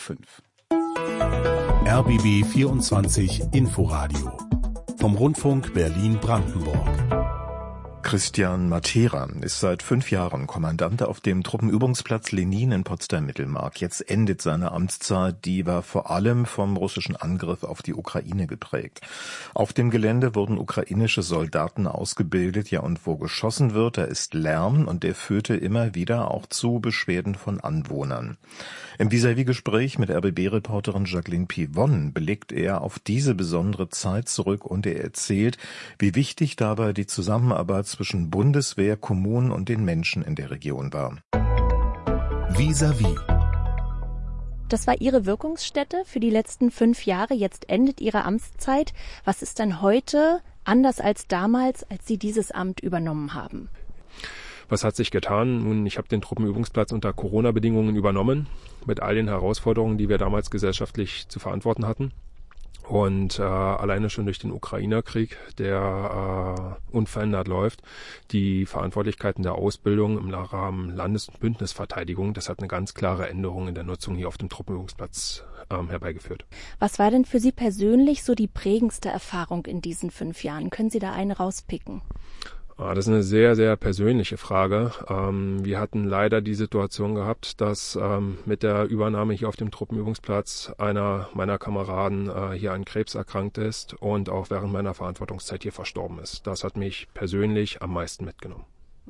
RBB 24 Inforadio vom Rundfunk Berlin-Brandenburg. Christian Matera ist seit 5 Jahren Kommandant auf dem Truppenübungsplatz Lenin in Potsdam-Mittelmark. Jetzt endet seine Amtszeit, die war vor allem vom russischen Angriff auf die Ukraine geprägt. Auf dem Gelände wurden ukrainische Soldaten ausgebildet, ja, und wo geschossen wird, da ist Lärm und der führte immer wieder auch zu Beschwerden von Anwohnern. Im Vis-à-vis-Gespräch mit RBB-Reporterin Jacqueline Pivon blickt er auf diese besondere Zeit zurück und er erzählt, wie wichtig dabei die Zusammenarbeit zwischen Bundeswehr, Kommunen und den Menschen in der Region war. Vis-à-vis. Das war Ihre Wirkungsstätte für die letzten 5 Jahre. Jetzt endet Ihre Amtszeit. Was ist denn heute anders als damals, als Sie dieses Amt übernommen haben? Was hat sich getan? Nun, ich habe den Truppenübungsplatz unter Corona-Bedingungen übernommen, mit all den Herausforderungen, die wir damals gesellschaftlich zu verantworten hatten. Und alleine schon durch den Ukraine-Krieg, der unverändert läuft, die Verantwortlichkeiten der Ausbildung im Rahmen Landes- und Bündnisverteidigung, das hat eine ganz klare Änderung in der Nutzung hier auf dem Truppenübungsplatz herbeigeführt. Was war denn für Sie persönlich so die prägendste Erfahrung in diesen 5 Jahren? Können Sie da eine rauspicken? Das ist eine sehr, sehr persönliche Frage. Wir hatten leider die Situation gehabt, dass mit der Übernahme hier auf dem Truppenübungsplatz einer meiner Kameraden hier an Krebs erkrankt ist und auch während meiner Verantwortungszeit hier verstorben ist. Das hat mich persönlich am meisten mitgenommen.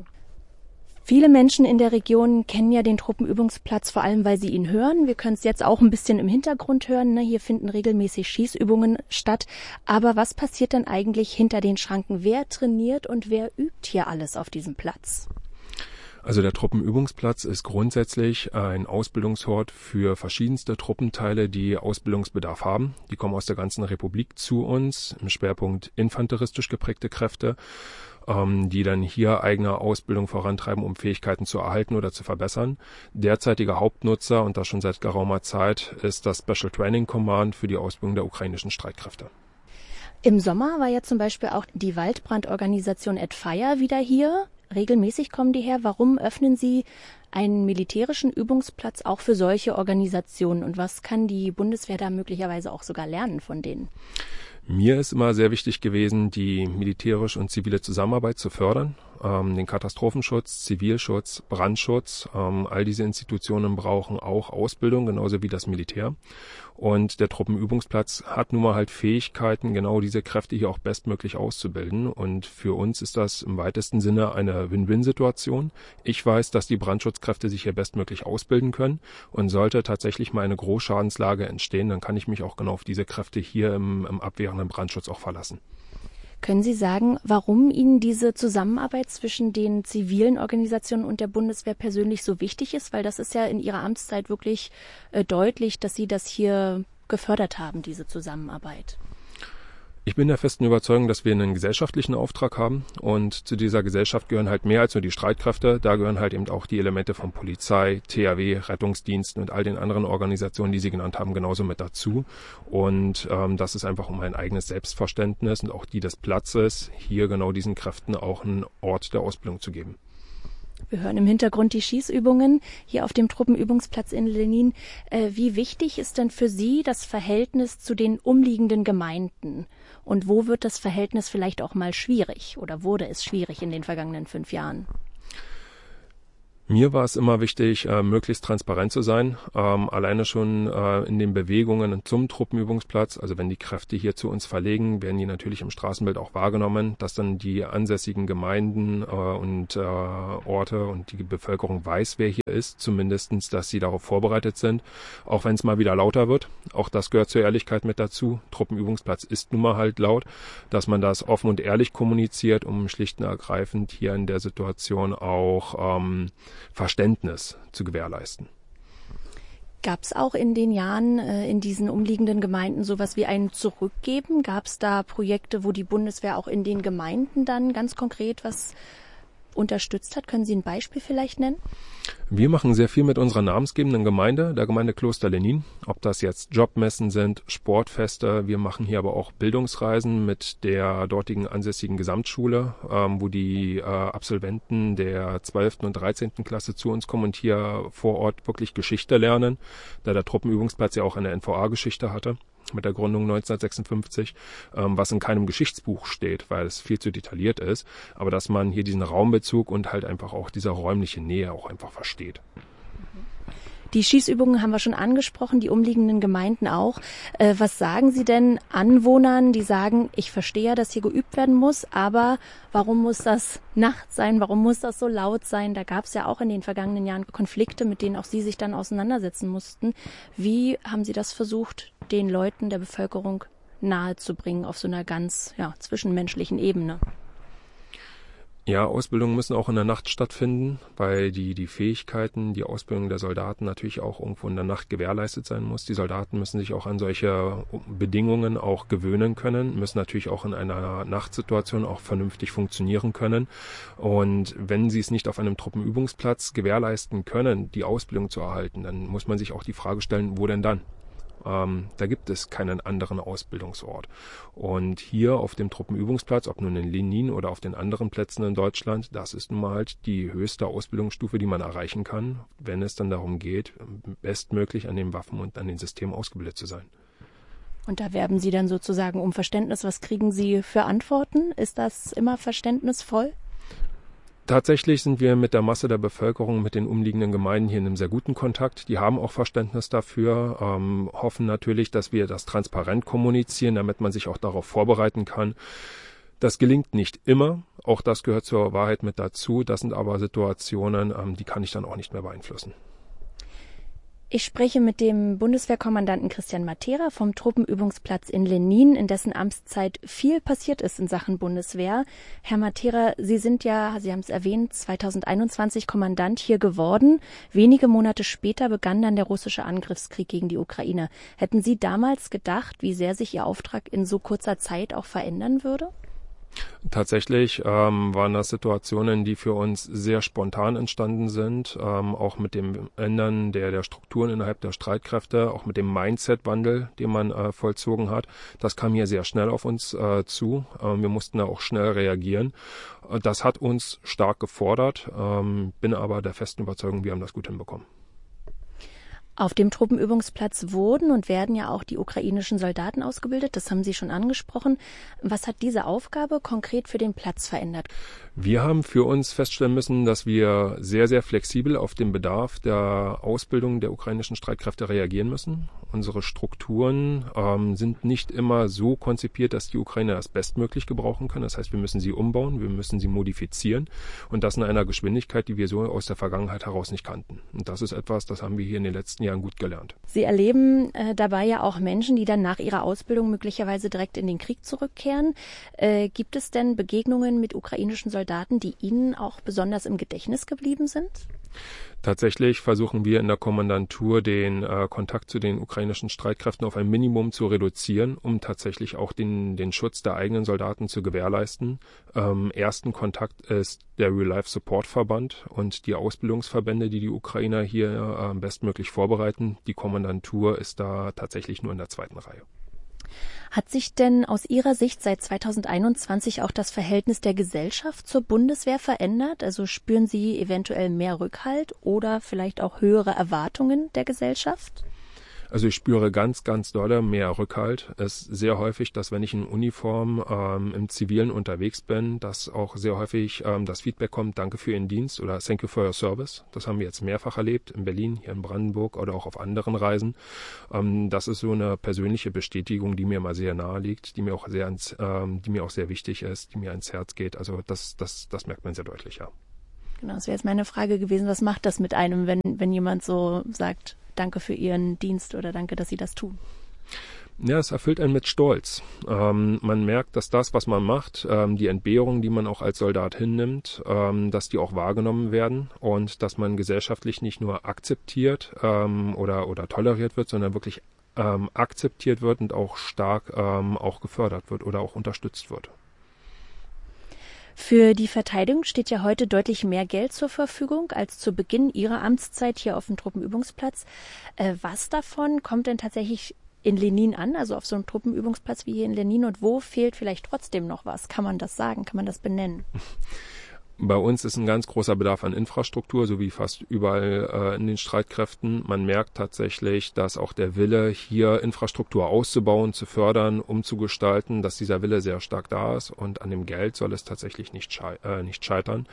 Viele Menschen in der Region kennen ja den Truppenübungsplatz, vor allem weil sie ihn hören. Wir können es jetzt auch ein bisschen im Hintergrund hören. Hier finden regelmäßig Schießübungen statt. Aber was passiert denn eigentlich hinter den Schranken? Wer trainiert und wer übt hier alles auf diesem Platz? Also der Truppenübungsplatz ist grundsätzlich ein Ausbildungsort für verschiedenste Truppenteile, die Ausbildungsbedarf haben. Die kommen aus der ganzen Republik zu uns, im Schwerpunkt infanteristisch geprägte Kräfte, die dann hier eigene Ausbildung vorantreiben, um Fähigkeiten zu erhalten oder zu verbessern. Derzeitiger Hauptnutzer, und das schon seit geraumer Zeit, ist das Special Training Command für die Ausbildung der ukrainischen Streitkräfte. Im Sommer war ja zum Beispiel auch die Waldbrandorganisation @Fire wieder hier. Regelmäßig kommen die her. Warum öffnen Sie einen militärischen Übungsplatz auch für solche Organisationen? Und was kann die Bundeswehr da möglicherweise auch sogar lernen von denen? Mir ist immer sehr wichtig gewesen, die militärische und zivile Zusammenarbeit zu fördern, den Katastrophenschutz, Zivilschutz, Brandschutz. All diese Institutionen brauchen auch Ausbildung, genauso wie das Militär. Und der Truppenübungsplatz hat nun mal halt Fähigkeiten, genau diese Kräfte hier auch bestmöglich auszubilden. Und für uns ist das im weitesten Sinne eine Win-Win-Situation. Ich weiß, dass die Brandschutzkräfte sich hier bestmöglich ausbilden können. Und sollte tatsächlich mal eine Großschadenslage entstehen, dann kann ich mich auch genau auf diese Kräfte hier im abwehrenden Brandschutz auch verlassen. Können Sie sagen, warum Ihnen diese Zusammenarbeit zwischen den zivilen Organisationen und der Bundeswehr persönlich so wichtig ist? Weil das ist ja in Ihrer Amtszeit wirklich deutlich, dass Sie das hier gefördert haben, diese Zusammenarbeit. Ich bin der festen Überzeugung, dass wir einen gesellschaftlichen Auftrag haben und zu dieser Gesellschaft gehören halt mehr als nur die Streitkräfte. Da gehören halt eben auch die Elemente von Polizei, THW, Rettungsdiensten und all den anderen Organisationen, die Sie genannt haben, genauso mit dazu. Und das ist einfach um ein eigenes Selbstverständnis und auch die des Platzes, hier genau diesen Kräften auch einen Ort der Ausbildung zu geben. Wir hören im Hintergrund die Schießübungen hier auf dem Truppenübungsplatz in Lenin. Wie wichtig ist denn für Sie das Verhältnis zu den umliegenden Gemeinden? Und wo wird das Verhältnis vielleicht auch mal schwierig oder wurde es schwierig in den vergangenen 5 Jahren? Mir war es immer wichtig, möglichst transparent zu sein, alleine schon in den Bewegungen zum Truppenübungsplatz. Also wenn die Kräfte hier zu uns verlegen, werden die natürlich im Straßenbild auch wahrgenommen, dass dann die ansässigen Gemeinden und Orte und die Bevölkerung weiß, wer hier ist, zumindestens, dass sie darauf vorbereitet sind, auch wenn es mal wieder lauter wird. Auch das gehört zur Ehrlichkeit mit dazu. Truppenübungsplatz ist nun mal halt laut, dass man das offen und ehrlich kommuniziert, um schlicht und ergreifend hier in der Situation auch Verständnis zu gewährleisten. Gab es auch in den Jahren in diesen umliegenden Gemeinden sowas wie ein Zurückgeben? Gab es da Projekte, wo die Bundeswehr auch in den Gemeinden dann ganz konkret was unterstützt hat? Können Sie ein Beispiel vielleicht nennen? Wir machen sehr viel mit unserer namensgebenden Gemeinde, der Gemeinde Kloster Lenin. Ob das jetzt Jobmessen sind, Sportfeste. Wir machen hier aber auch Bildungsreisen mit der dortigen ansässigen Gesamtschule, wo die Absolventen der 12. und 13. Klasse zu uns kommen und hier vor Ort wirklich Geschichte lernen, da der Truppenübungsplatz ja auch eine NVA-Geschichte hatte mit der Gründung 1956, was in keinem Geschichtsbuch steht, weil es viel zu detailliert ist, aber dass man hier diesen Raumbezug und halt einfach auch diese räumliche Nähe auch einfach versteht. Die Schießübungen haben wir schon angesprochen, die umliegenden Gemeinden auch. Was sagen Sie denn Anwohnern, die sagen, ich verstehe ja, dass hier geübt werden muss, aber warum muss das nachts sein, warum muss das so laut sein? Da gab es ja auch in den vergangenen Jahren Konflikte, mit denen auch Sie sich dann auseinandersetzen mussten. Wie haben Sie das versucht, den Leuten, der Bevölkerung nahezubringen auf so einer ganz zwischenmenschlichen Ebene? Ja, Ausbildungen müssen auch in der Nacht stattfinden, weil die Fähigkeiten, die Ausbildung der Soldaten natürlich auch irgendwo in der Nacht gewährleistet sein muss. Die Soldaten müssen sich auch an solche Bedingungen auch gewöhnen können, müssen natürlich auch in einer Nachtsituation auch vernünftig funktionieren können. Und wenn sie es nicht auf einem Truppenübungsplatz gewährleisten können, die Ausbildung zu erhalten, dann muss man sich auch die Frage stellen, wo denn dann? Da gibt es keinen anderen Ausbildungsort. Und hier auf dem Truppenübungsplatz, ob nun in Lenin oder auf den anderen Plätzen in Deutschland, das ist nun mal halt die höchste Ausbildungsstufe, die man erreichen kann, wenn es dann darum geht, bestmöglich an den Waffen und an den Systemen ausgebildet zu sein. Und da werben Sie dann sozusagen um Verständnis. Was kriegen Sie für Antworten? Ist das immer verständnisvoll? Tatsächlich sind wir mit der Masse der Bevölkerung, mit den umliegenden Gemeinden hier in einem sehr guten Kontakt. Die haben auch Verständnis dafür, hoffen natürlich, dass wir das transparent kommunizieren, damit man sich auch darauf vorbereiten kann. Das gelingt nicht immer, auch das gehört zur Wahrheit mit dazu. Das sind aber Situationen, die kann ich dann auch nicht mehr beeinflussen. Ich spreche mit dem Bundeswehrkommandanten Christian Matera vom Truppenübungsplatz in Lenin, in dessen Amtszeit viel passiert ist in Sachen Bundeswehr. Herr Matera, Sie sind ja, Sie haben es erwähnt, 2021 Kommandant hier geworden. Wenige Monate später begann dann der russische Angriffskrieg gegen die Ukraine. Hätten Sie damals gedacht, wie sehr sich Ihr Auftrag in so kurzer Zeit auch verändern würde? Tatsächlich waren das Situationen, die für uns sehr spontan entstanden sind, auch mit dem Ändern der Strukturen innerhalb der Streitkräfte, auch mit dem Mindset-Wandel, den man vollzogen hat. Das kam hier sehr schnell auf uns zu. Wir mussten da auch schnell reagieren. Das hat uns stark gefordert, bin aber der festen Überzeugung, wir haben das gut hinbekommen. Auf dem Truppenübungsplatz wurden und werden ja auch die ukrainischen Soldaten ausgebildet. Das haben Sie schon angesprochen. Was hat diese Aufgabe konkret für den Platz verändert? Wir haben für uns feststellen müssen, dass wir sehr, sehr flexibel auf den Bedarf der Ausbildung der ukrainischen Streitkräfte reagieren müssen. Unsere Strukturen sind nicht immer so konzipiert, dass die Ukrainer das bestmöglich gebrauchen können. Das heißt, wir müssen sie umbauen, wir müssen sie modifizieren und das in einer Geschwindigkeit, die wir so aus der Vergangenheit heraus nicht kannten. Und das ist etwas, das haben wir hier in den letzten Jahren gut gelernt. Sie erleben dabei ja auch Menschen, die dann nach ihrer Ausbildung möglicherweise direkt in den Krieg zurückkehren. Gibt es denn Begegnungen mit ukrainischen Soldaten, die Ihnen auch besonders im Gedächtnis geblieben sind? Tatsächlich versuchen wir in der Kommandantur den Kontakt zu den ukrainischen Streitkräften auf ein Minimum zu reduzieren, um tatsächlich auch den Schutz der eigenen Soldaten zu gewährleisten. Ersten Kontakt ist der Real Life Support Verband und die Ausbildungsverbände, die Ukrainer hier bestmöglich vorbereiten. Die Kommandantur ist da tatsächlich nur in der zweiten Reihe. Hat sich denn aus Ihrer Sicht seit 2021 auch das Verhältnis der Gesellschaft zur Bundeswehr verändert? Also spüren Sie eventuell mehr Rückhalt oder vielleicht auch höhere Erwartungen der Gesellschaft? Also ich spüre ganz, ganz dolle mehr Rückhalt. Es ist sehr häufig, dass wenn ich in Uniform im Zivilen unterwegs bin, dass auch sehr häufig das Feedback kommt, danke für Ihren Dienst oder thank you for your service. Das haben wir jetzt mehrfach erlebt, in Berlin, hier in Brandenburg oder auch auf anderen Reisen. Das ist so eine persönliche Bestätigung, die mir mal sehr nahe liegt, die mir auch sehr wichtig ist, die mir ans Herz geht. Also das merkt man sehr deutlich, ja. Genau, das wäre jetzt meine Frage gewesen, was macht das mit einem, wenn jemand so sagt, danke für Ihren Dienst oder danke, dass Sie das tun? Ja, es erfüllt einen mit Stolz. Man merkt, dass das, was man macht, die Entbehrungen, die man auch als Soldat hinnimmt, dass die auch wahrgenommen werden und dass man gesellschaftlich nicht nur akzeptiert oder toleriert wird, sondern wirklich akzeptiert wird und auch stark auch gefördert wird oder auch unterstützt wird. Für die Verteidigung steht ja heute deutlich mehr Geld zur Verfügung als zu Beginn Ihrer Amtszeit hier auf dem Truppenübungsplatz. Was davon kommt denn tatsächlich in Lenin an, also auf so einem Truppenübungsplatz wie hier in Lenin, und wo fehlt vielleicht trotzdem noch was? Kann man das sagen? Kann man das benennen? Bei uns ist ein ganz großer Bedarf an Infrastruktur, so wie fast überall in den Streitkräften. Man merkt tatsächlich, dass auch der Wille, hier Infrastruktur auszubauen, zu fördern, umzugestalten, dass dieser Wille sehr stark da ist und an dem Geld soll es tatsächlich nicht scheitern.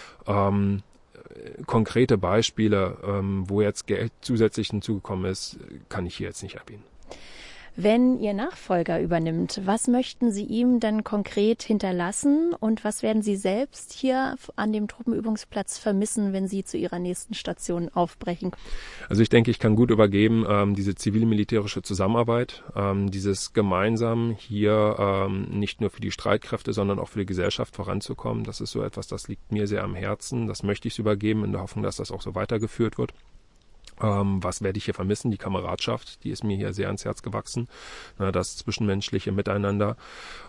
Konkrete Beispiele, wo jetzt Geld zusätzlich hinzugekommen ist, kann ich hier jetzt nicht erwähnen. Wenn Ihr Nachfolger übernimmt, was möchten Sie ihm denn konkret hinterlassen und was werden Sie selbst hier an dem Truppenübungsplatz vermissen, wenn Sie zu Ihrer nächsten Station aufbrechen? Also ich denke, ich kann gut übergeben, diese zivil-militärische Zusammenarbeit, dieses gemeinsam hier nicht nur für die Streitkräfte, sondern auch für die Gesellschaft voranzukommen. Das ist so etwas, das liegt mir sehr am Herzen. Das möchte ich übergeben in der Hoffnung, dass das auch so weitergeführt wird. Was werde ich hier vermissen? Die Kameradschaft, die ist mir hier sehr ans Herz gewachsen. Das zwischenmenschliche Miteinander.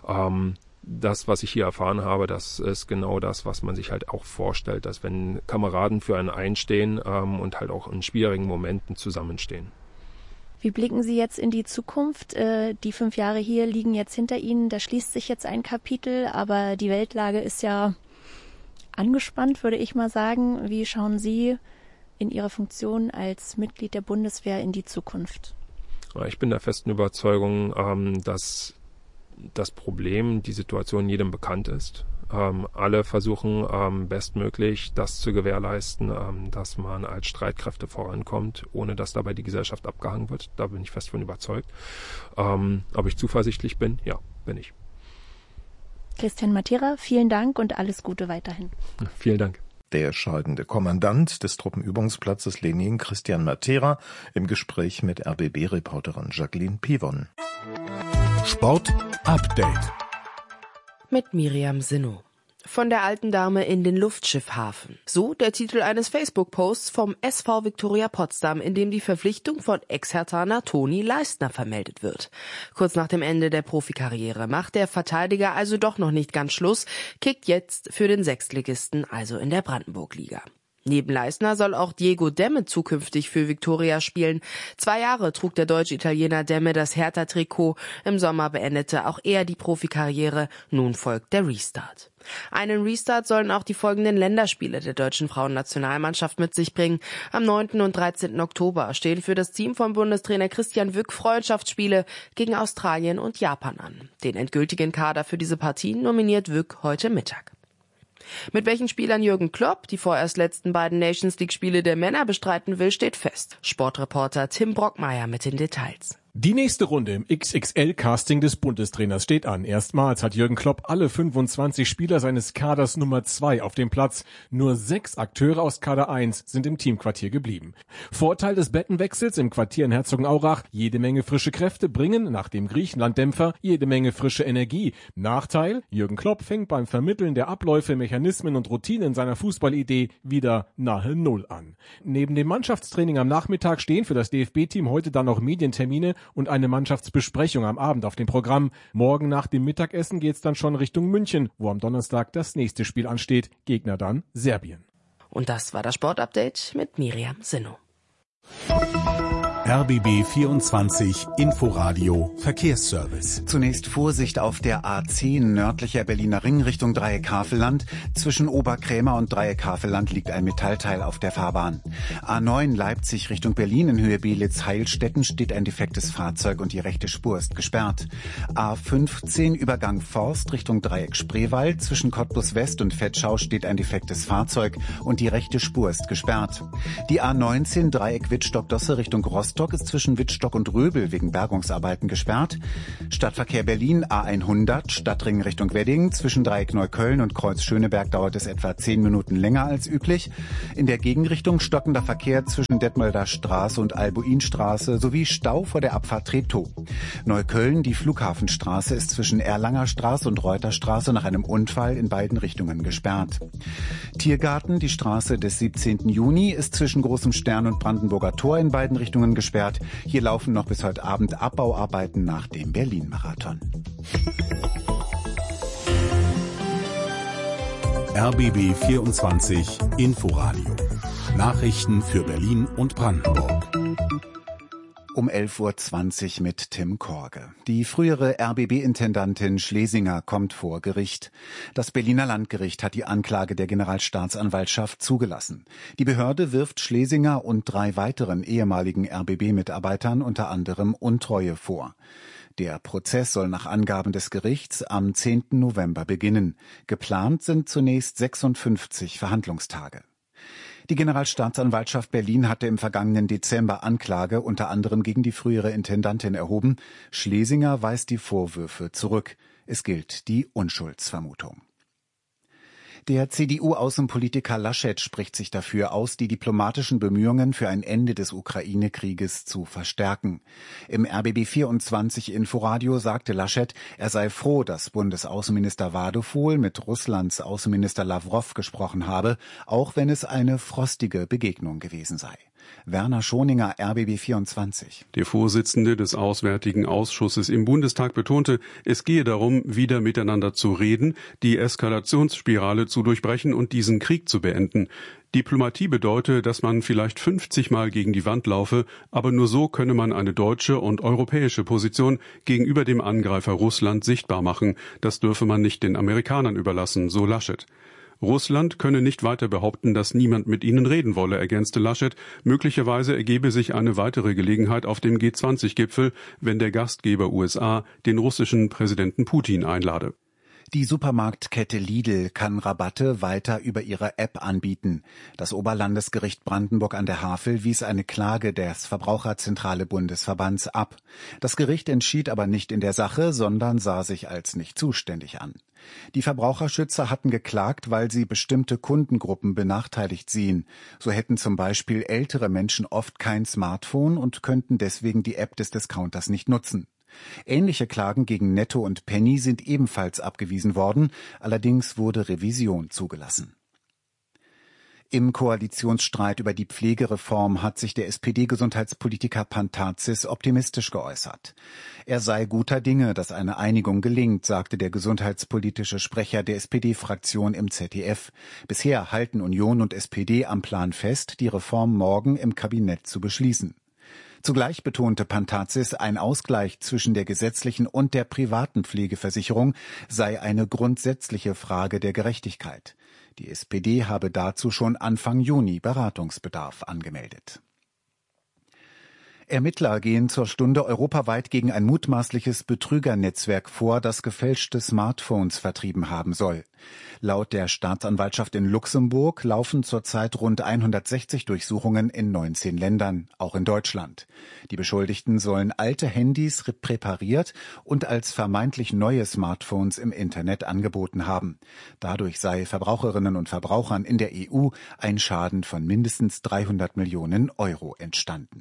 Das, was ich hier erfahren habe, das ist genau das, was man sich halt auch vorstellt, dass wenn Kameraden für einen einstehen und halt auch in schwierigen Momenten zusammenstehen. Wie blicken Sie jetzt in die Zukunft? Die 5 Jahre hier liegen jetzt hinter Ihnen. Da schließt sich jetzt ein Kapitel, aber die Weltlage ist ja angespannt, würde ich mal sagen. Wie schauen Sie in Ihrer Funktion als Mitglied der Bundeswehr in die Zukunft? Ich bin der festen Überzeugung, dass das Problem, die Situation jedem bekannt ist. Alle versuchen bestmöglich das zu gewährleisten, dass man als Streitkräfte vorankommt, ohne dass dabei die Gesellschaft abgehangen wird. Da bin ich fest von überzeugt. Ob ich zuversichtlich bin? Ja, bin ich. Christian Matera, vielen Dank und alles Gute weiterhin. Vielen Dank. Der scheidende Kommandant des Truppenübungsplatzes Lenin, Christian Matera, im Gespräch mit RBB-Reporterin Jacqueline Pivon. Sport Update mit Miriam Sinnow. Von der alten Dame in den Luftschiffhafen. So der Titel eines Facebook-Posts vom SV Viktoria Potsdam, in dem die Verpflichtung von Ex-Herthaner Toni Leistner vermeldet wird. Kurz nach dem Ende der Profikarriere macht der Verteidiger also doch noch nicht ganz Schluss, kickt jetzt für den Sechstligisten, also in der Brandenburg-Liga. Neben Leistner soll auch Diego Demme zukünftig für Viktoria spielen. 2 Jahre trug der Deutsch-Italiener Demme das Hertha-Trikot. Im Sommer beendete auch er die Profikarriere. Nun folgt der Restart. Einen Restart sollen auch die folgenden Länderspiele der deutschen Frauennationalmannschaft mit sich bringen. Am 9. und 13. Oktober stehen für das Team von Bundestrainer Christian Wück Freundschaftsspiele gegen Australien und Japan an. Den endgültigen Kader für diese Partien nominiert Wück heute Mittag. Mit welchen Spielern Jürgen Klopp die vorerst letzten beiden Nations-League-Spiele der Männer bestreiten will, steht fest. Sportreporter Tim Brockmeier mit den Details. Die nächste Runde im XXL-Casting des Bundestrainers steht an. Erstmals hat Jürgen Klopp alle 25 Spieler seines Kaders Nummer 2 auf dem Platz. Nur 6 Akteure aus Kader 1 sind im Teamquartier geblieben. Vorteil des Bettenwechsels im Quartier in Herzogenaurach: jede Menge frische Kräfte bringen, nach dem Griechenland-Dämpfer, jede Menge frische Energie. Nachteil: Jürgen Klopp fängt beim Vermitteln der Abläufe, Mechanismen und Routinen seiner Fußballidee wieder nahe Null an. Neben dem Mannschaftstraining am Nachmittag stehen für das DFB-Team heute dann noch Medientermine und eine Mannschaftsbesprechung am Abend auf dem Programm. Morgen nach dem Mittagessen geht's dann schon Richtung München, wo am Donnerstag das nächste Spiel ansteht. Gegner dann Serbien. Und das war das Sportupdate mit Miriam Sinno. RBB 24 Inforadio Verkehrsservice. Zunächst Vorsicht auf der A10 nördlicher Berliner Ring Richtung Dreieck Havelland. Zwischen Oberkrämer und Dreieck Havelland liegt ein Metallteil auf der Fahrbahn. A9 Leipzig Richtung Berlin in Höhe Belitz-Heilstätten steht ein defektes Fahrzeug und die rechte Spur ist gesperrt. A15 Übergang Forst Richtung Dreieck Spreewald. Zwischen Cottbus West und Vetschau steht ein defektes Fahrzeug und die rechte Spur ist gesperrt. Die A19 Dreieck Wittstock-Dosse Richtung Rostock ist zwischen Wittstock und Röbel wegen Bergungsarbeiten gesperrt. Stadtverkehr Berlin A100 Stadtring Richtung Wedding. Zwischen Dreieck Neukölln und Kreuz Schöneberg dauert es etwa 10 Minuten länger als üblich. In der Gegenrichtung stockender Verkehr zwischen Detmolder Straße und Albuinstraße sowie Stau vor der Abfahrt Treptow. Neukölln, die Flughafenstraße, ist zwischen Erlanger Straße und Reuterstraße nach einem Unfall in beiden Richtungen gesperrt. Tiergarten, die Straße des 17. Juni, ist zwischen Großem Stern und Brandenburger Tor in beiden Richtungen gesperrt. Hier laufen noch bis heute Abend Abbauarbeiten nach dem Berlin-Marathon. RBB 24 Inforadio. Nachrichten für Berlin und Brandenburg. Um 11:20 Uhr mit Tim Korge. Die frühere RBB-Intendantin Schlesinger kommt vor Gericht. Das Berliner Landgericht hat die Anklage der Generalstaatsanwaltschaft zugelassen. Die Behörde wirft Schlesinger und 3 weiteren ehemaligen RBB-Mitarbeitern unter anderem Untreue vor. Der Prozess soll nach Angaben des Gerichts am 10. November beginnen. Geplant sind zunächst 56 Verhandlungstage. Die Generalstaatsanwaltschaft Berlin hatte im vergangenen Dezember Anklage unter anderem gegen die frühere Intendantin erhoben. Schlesinger weist die Vorwürfe zurück. Es gilt die Unschuldsvermutung. Der CDU-Außenpolitiker Laschet spricht sich dafür aus, die diplomatischen Bemühungen für ein Ende des Ukraine-Krieges zu verstärken. Im RBB 24 Inforadio sagte Laschet, er sei froh, dass Bundesaußenminister Wadephol mit Russlands Außenminister Lawrow gesprochen habe, auch wenn es eine frostige Begegnung gewesen sei. Werner Schoninger, RBB 24. Der Vorsitzende des Auswärtigen Ausschusses im Bundestag betonte, es gehe darum, wieder miteinander zu reden, die Eskalationsspirale zu durchbrechen und diesen Krieg zu beenden. Diplomatie bedeute, dass man vielleicht 50 Mal gegen die Wand laufe, aber nur so könne man eine deutsche und europäische Position gegenüber dem Angreifer Russland sichtbar machen. Das dürfe man nicht den Amerikanern überlassen, so Laschet. Russland könne nicht weiter behaupten, dass niemand mit ihnen reden wolle, ergänzte Laschet. Möglicherweise ergebe sich eine weitere Gelegenheit auf dem G20-Gipfel, wenn der Gastgeber USA den russischen Präsidenten Putin einlade. Die Supermarktkette Lidl kann Rabatte weiter über ihre App anbieten. Das Oberlandesgericht Brandenburg an der Havel wies eine Klage des Verbraucherzentrale Bundesverbands ab. Das Gericht entschied aber nicht in der Sache, sondern sah sich als nicht zuständig an. Die Verbraucherschützer hatten geklagt, weil sie bestimmte Kundengruppen benachteiligt sehen. So hätten zum Beispiel ältere Menschen oft kein Smartphone und könnten deswegen die App des Discounters nicht nutzen. Ähnliche Klagen gegen Netto und Penny sind ebenfalls abgewiesen worden, allerdings wurde Revision zugelassen. Im Koalitionsstreit über die Pflegereform hat sich der SPD-Gesundheitspolitiker Pantazis optimistisch geäußert. Er sei guter Dinge, dass eine Einigung gelingt, sagte der gesundheitspolitische Sprecher der SPD-Fraktion im ZDF. Bisher halten Union und SPD am Plan fest, die Reform morgen im Kabinett zu beschließen. Zugleich betonte Pantazis, ein Ausgleich zwischen der gesetzlichen und der privaten Pflegeversicherung sei eine grundsätzliche Frage der Gerechtigkeit. Die SPD habe dazu schon Anfang Juni Beratungsbedarf angemeldet. Ermittler gehen zur Stunde europaweit gegen ein mutmaßliches Betrügernetzwerk vor, das gefälschte Smartphones vertrieben haben soll. Laut der Staatsanwaltschaft in Luxemburg laufen zurzeit rund 160 Durchsuchungen in 19 Ländern, auch in Deutschland. Die Beschuldigten sollen alte Handys präpariert und als vermeintlich neue Smartphones im Internet angeboten haben. Dadurch sei Verbraucherinnen und Verbrauchern in der EU ein Schaden von mindestens 300 Millionen Euro entstanden.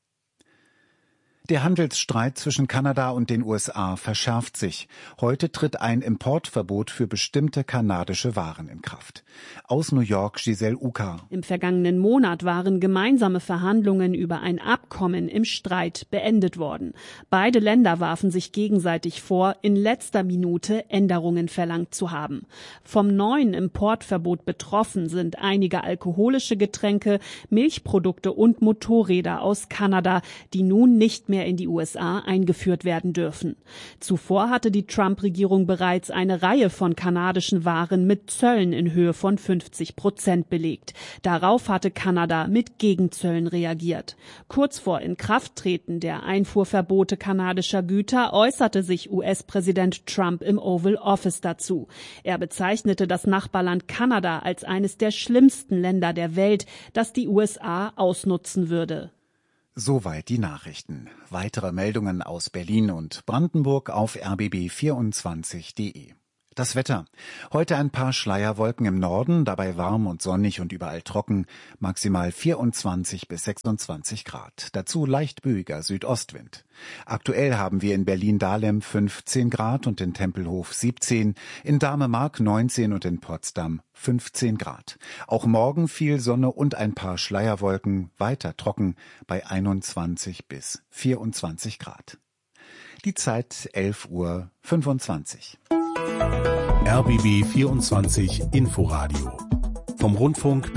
Der Handelsstreit zwischen Kanada und den USA verschärft sich. Heute tritt ein Importverbot für bestimmte kanadische Waren in Kraft. Aus New York Giselle Uka. Im vergangenen Monat waren gemeinsame Verhandlungen über ein Abkommen im Streit beendet worden. Beide Länder warfen sich gegenseitig vor, in letzter Minute Änderungen verlangt zu haben. Vom neuen Importverbot betroffen sind einige alkoholische Getränke, Milchprodukte und Motorräder aus Kanada, die nun nicht mehr in die USA eingeführt werden dürfen. Zuvor hatte die Trump-Regierung bereits eine Reihe von kanadischen Waren mit Zöllen in Höhe von 50% belegt. Darauf hatte Kanada mit Gegenzöllen reagiert. Kurz vor Inkrafttreten der Einfuhrverbote kanadischer Güter äußerte sich US-Präsident Trump im Oval Office dazu. Er bezeichnete das Nachbarland Kanada als eines der schlimmsten Länder der Welt, das die USA ausnutzen würde. Soweit die Nachrichten. Weitere Meldungen aus Berlin und Brandenburg auf rbb24.de. Das Wetter. Heute ein paar Schleierwolken im Norden, dabei warm und sonnig und überall trocken, maximal 24 bis 26 Grad. Dazu leicht böiger Südostwind. Aktuell haben wir in Berlin-Dahlem 15 Grad und in Tempelhof 17, in Dahme-Mark 19 und in Potsdam 15 Grad. Auch morgen viel Sonne und ein paar Schleierwolken, weiter trocken bei 21 bis 24 Grad. Die Zeit 11:25 Uhr. RBB 24 Inforadio vom Rundfunk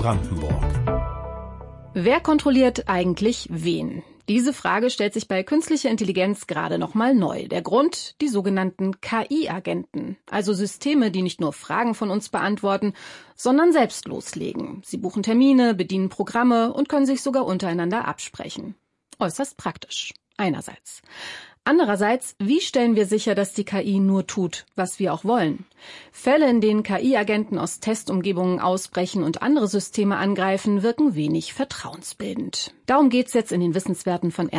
Berlin-Brandenburg. Wer kontrolliert eigentlich wen? Diese Frage stellt sich bei künstlicher Intelligenz gerade noch mal neu. Der Grund? Die sogenannten KI-Agenten, also Systeme, die nicht nur Fragen von uns beantworten, sondern selbst loslegen. Sie buchen Termine, bedienen Programme und können sich sogar untereinander absprechen. Äußerst praktisch, einerseits. Andererseits, wie stellen wir sicher, dass die KI nur tut, was wir auch wollen? Fälle, in denen KI-Agenten aus Testumgebungen ausbrechen und andere Systeme angreifen, wirken wenig vertrauensbildend. Darum geht's jetzt in den Wissenswerten von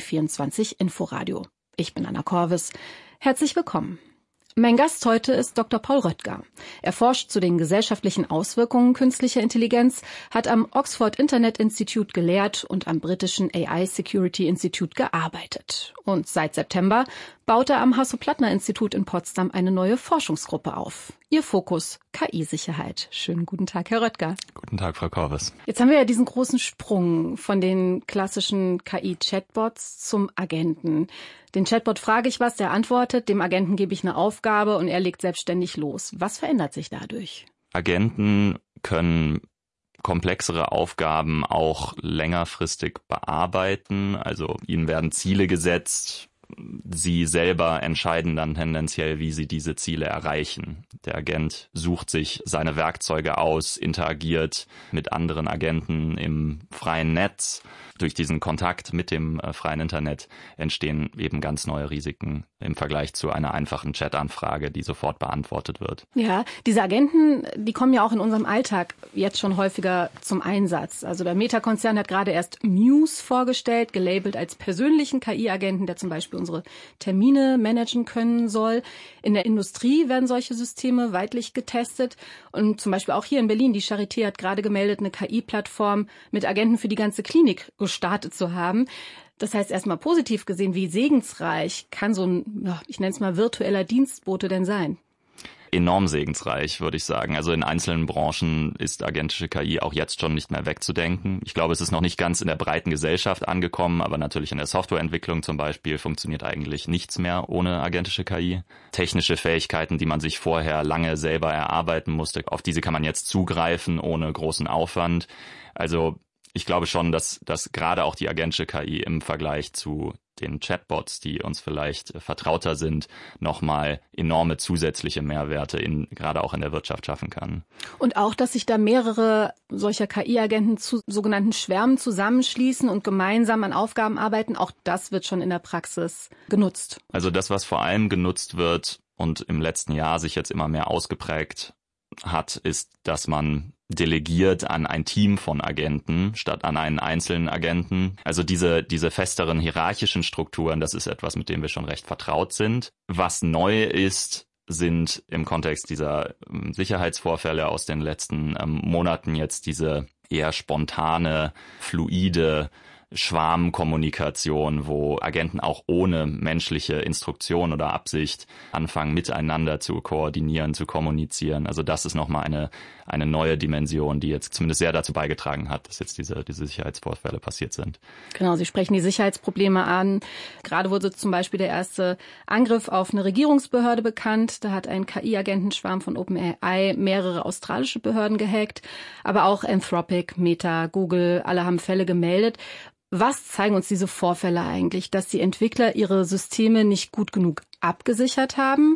RBB24 Inforadio. Ich bin Anna Korvis. Herzlich willkommen. Mein Gast heute ist Dr. Paul Röttger. Er forscht zu den gesellschaftlichen Auswirkungen künstlicher Intelligenz, hat am Oxford Internet Institute gelehrt und am britischen AI Security Institute gearbeitet. Und seit September baut er am Hasso-Plattner-Institut in Potsdam eine neue Forschungsgruppe auf. Ihr Fokus: KI-Sicherheit. Schönen guten Tag, Herr Röttger. Guten Tag, Frau Korvis. Jetzt haben wir ja diesen großen Sprung von den klassischen KI-Chatbots zum Agenten. Den Chatbot frage ich was, der antwortet, dem Agenten gebe ich eine Aufgabe und er legt selbstständig los. Was verändert sich dadurch? Agenten können komplexere Aufgaben auch längerfristig bearbeiten. Also ihnen werden Ziele gesetzt. Sie selber entscheiden dann tendenziell, wie sie diese Ziele erreichen. Der Agent sucht sich seine Werkzeuge aus, interagiert mit anderen Agenten im freien Netz. Durch diesen Kontakt mit dem freien Internet entstehen eben ganz neue Risiken im Vergleich zu einer einfachen Chat-Anfrage, die sofort beantwortet wird. Ja, diese Agenten, die kommen ja auch in unserem Alltag jetzt schon häufiger zum Einsatz. Also der Meta-Konzern hat gerade erst Muse vorgestellt, gelabelt als persönlichen KI-Agenten, der zum Beispiel unsere Termine managen können soll. In der Industrie werden solche Systeme weitlich getestet. Und zum Beispiel auch hier in Berlin, die Charité hat gerade gemeldet, eine KI-Plattform mit Agenten für die ganze Klinik gestartet zu haben. Das heißt, erstmal positiv gesehen, wie segensreich kann so ein, ich nenne es mal, virtueller Dienstbote denn sein? Enorm segensreich, würde ich sagen. Also in einzelnen Branchen ist agentische KI auch jetzt schon nicht mehr wegzudenken. Ich glaube, es ist noch nicht ganz in der breiten Gesellschaft angekommen, aber natürlich in der Softwareentwicklung zum Beispiel funktioniert eigentlich nichts mehr ohne agentische KI. Technische Fähigkeiten, die man sich vorher lange selber erarbeiten musste, auf diese kann man jetzt zugreifen ohne großen Aufwand. Also ich glaube schon, dass gerade auch die agentische KI im Vergleich zu den Chatbots, die uns vielleicht vertrauter sind, nochmal enorme zusätzliche Mehrwerte gerade auch in der Wirtschaft schaffen kann. Und auch, dass sich da mehrere solcher KI-Agenten zu sogenannten Schwärmen zusammenschließen und gemeinsam an Aufgaben arbeiten, auch das wird schon in der Praxis genutzt. Also das, was vor allem genutzt wird und im letzten Jahr sich jetzt immer mehr ausgeprägt hat, ist, dass man delegiert an ein Team von Agenten statt an einen einzelnen Agenten. Also diese festeren hierarchischen Strukturen, das ist etwas, mit dem wir schon recht vertraut sind. Was neu ist, sind im Kontext dieser Sicherheitsvorfälle aus den letzten Monaten jetzt diese eher spontane, fluide Schwarmkommunikation, wo Agenten auch ohne menschliche Instruktion oder Absicht anfangen, miteinander zu koordinieren, zu kommunizieren. Also das ist nochmal eine neue Dimension, die jetzt zumindest sehr dazu beigetragen hat, dass jetzt diese Sicherheitsvorfälle passiert sind. Genau, Sie sprechen die Sicherheitsprobleme an. Gerade wurde zum Beispiel der erste Angriff auf eine Regierungsbehörde bekannt. Da hat ein KI-Agentenschwarm von OpenAI mehrere australische Behörden gehackt, aber auch Anthropic, Meta, Google, alle haben Fälle gemeldet. Was zeigen uns diese Vorfälle eigentlich? Dass die Entwickler ihre Systeme nicht gut genug abgesichert haben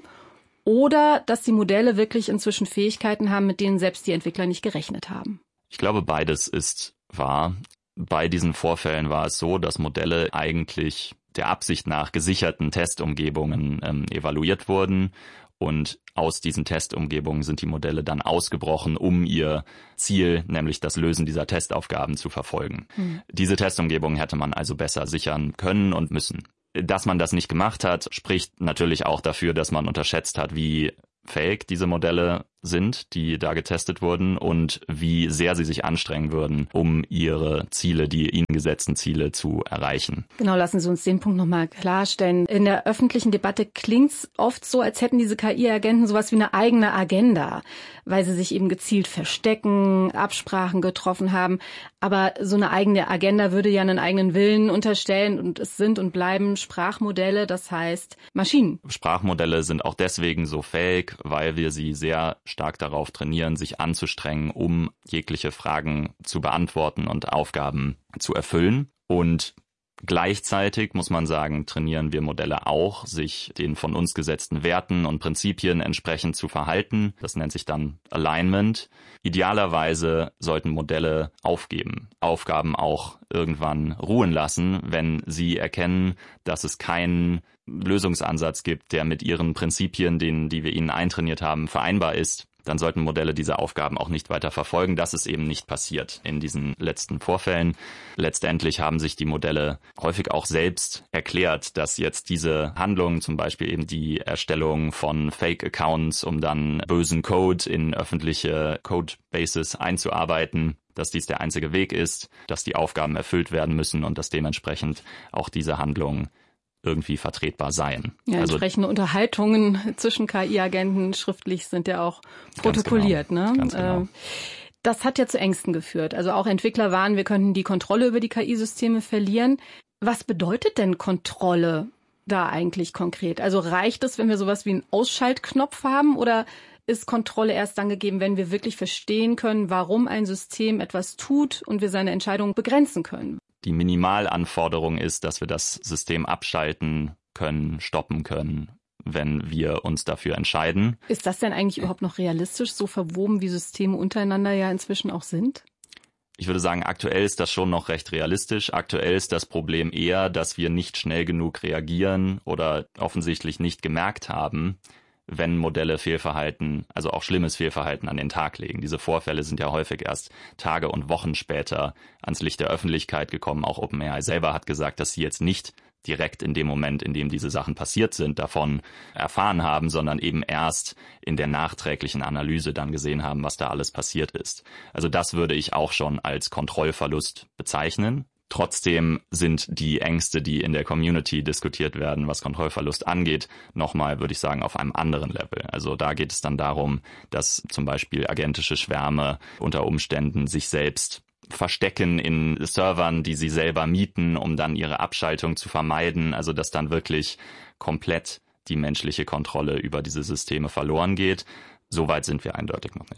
oder dass die Modelle wirklich inzwischen Fähigkeiten haben, mit denen selbst die Entwickler nicht gerechnet haben? Ich glaube, beides ist wahr. Bei diesen Vorfällen war es so, dass Modelle eigentlich der Absicht nach gesicherten Testumgebungen evaluiert wurden. Und aus diesen Testumgebungen sind die Modelle dann ausgebrochen, um ihr Ziel, nämlich das Lösen dieser Testaufgaben, zu verfolgen. Diese Testumgebungen hätte man also besser sichern können und müssen. Dass man das nicht gemacht hat, spricht natürlich auch dafür, dass man unterschätzt hat, wie fähig diese Modelle sind, die da getestet wurden und wie sehr sie sich anstrengen würden, um ihre Ziele, die ihnen gesetzten Ziele zu erreichen. Genau, lassen Sie uns den Punkt nochmal klarstellen. In der öffentlichen Debatte klingt es oft so, als hätten diese KI-Agenten sowas wie eine eigene Agenda, weil sie sich eben gezielt verstecken, Absprachen getroffen haben. Aber so eine eigene Agenda würde ja einen eigenen Willen unterstellen und es sind und bleiben Sprachmodelle, das heißt Maschinen. Sprachmodelle sind auch deswegen so fähig, weil wir sie sehr stark darauf trainieren, sich anzustrengen, um jegliche Fragen zu beantworten und Aufgaben zu erfüllen. Und gleichzeitig, muss man sagen, trainieren wir Modelle auch, sich den von uns gesetzten Werten und Prinzipien entsprechend zu verhalten. Das nennt sich dann Alignment. Idealerweise sollten Modelle aufgeben, Aufgaben auch irgendwann ruhen lassen, wenn sie erkennen, dass es keinen Lösungsansatz gibt, der mit ihren Prinzipien, die wir ihnen eintrainiert haben, vereinbar ist. Dann sollten Modelle diese Aufgaben auch nicht weiter verfolgen. Das ist eben nicht passiert in diesen letzten Vorfällen. Letztendlich haben sich die Modelle häufig auch selbst erklärt, dass jetzt diese Handlungen, zum Beispiel eben die Erstellung von Fake-Accounts, um dann bösen Code in öffentliche Codebases einzuarbeiten, dass dies der einzige Weg ist, dass die Aufgaben erfüllt werden müssen und dass dementsprechend auch diese Handlungen irgendwie vertretbar seien. Ja, entsprechende Unterhaltungen zwischen KI-Agenten schriftlich sind ja auch protokolliert. Ganz genau. Ne? Ganz genau. Das hat ja zu Ängsten geführt. Also auch Entwickler warnen, wir könnten die Kontrolle über die KI-Systeme verlieren. Was bedeutet denn Kontrolle da eigentlich konkret? Also reicht es, wenn wir sowas wie einen Ausschaltknopf haben oder ist Kontrolle erst dann gegeben, wenn wir wirklich verstehen können, warum ein System etwas tut und wir seine Entscheidungen begrenzen können? Die Minimalanforderung ist, dass wir das System abschalten können, stoppen können, wenn wir uns dafür entscheiden. Ist das denn eigentlich überhaupt noch realistisch, so verwoben wie Systeme untereinander ja inzwischen auch sind? Ich würde sagen, aktuell ist das schon noch recht realistisch. Aktuell ist das Problem eher, dass wir nicht schnell genug reagieren oder offensichtlich nicht gemerkt haben, wenn Modelle Fehlverhalten, also auch schlimmes Fehlverhalten an den Tag legen. Diese Vorfälle sind ja häufig erst Tage und Wochen später ans Licht der Öffentlichkeit gekommen. Auch OpenAI selber hat gesagt, dass sie jetzt nicht direkt in dem Moment, in dem diese Sachen passiert sind, davon erfahren haben, sondern eben erst in der nachträglichen Analyse dann gesehen haben, was da alles passiert ist. Also das würde ich auch schon als Kontrollverlust bezeichnen. Trotzdem sind die Ängste, die in der Community diskutiert werden, was Kontrollverlust angeht, nochmal, würde ich sagen, auf einem anderen Level. Also da geht es dann darum, dass zum Beispiel agentische Schwärme unter Umständen sich selbst verstecken in Servern, die sie selber mieten, um dann ihre Abschaltung zu vermeiden. Also dass dann wirklich komplett die menschliche Kontrolle über diese Systeme verloren geht. So weit sind wir eindeutig noch nicht.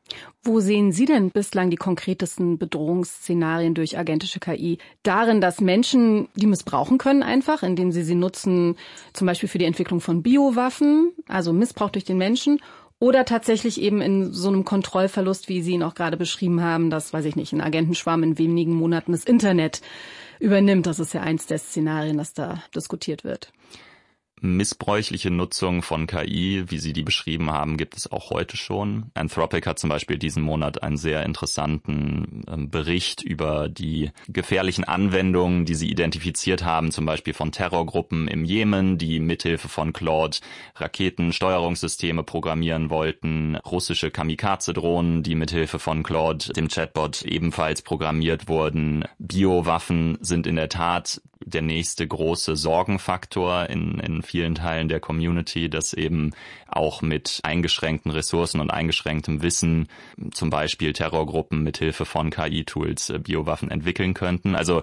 Wo sehen Sie denn bislang die konkretesten Bedrohungsszenarien durch agentische KI? Darin, dass Menschen die missbrauchen können einfach, indem sie nutzen, zum Beispiel für die Entwicklung von Biowaffen, also Missbrauch durch den Menschen, oder tatsächlich eben in so einem Kontrollverlust, wie Sie ihn auch gerade beschrieben haben, dass, weiß ich nicht, ein Agentenschwarm in wenigen Monaten das Internet übernimmt. Das ist ja eins der Szenarien, das da diskutiert wird. Missbräuchliche Nutzung von KI, wie Sie die beschrieben haben, gibt es auch heute schon. Anthropic hat zum Beispiel diesen Monat einen sehr interessanten Bericht über die gefährlichen Anwendungen, die sie identifiziert haben, zum Beispiel von Terrorgruppen im Jemen, die mithilfe von Claude Raketensteuerungssysteme programmieren wollten, russische Kamikaze-Drohnen, die mithilfe von Claude, dem Chatbot, ebenfalls programmiert wurden. Biowaffen sind in der Tat der nächste große Sorgenfaktor in vielen Teilen der Community, dass eben auch mit eingeschränkten Ressourcen und eingeschränktem Wissen zum Beispiel Terrorgruppen mithilfe von KI-Tools Biowaffen entwickeln könnten. Also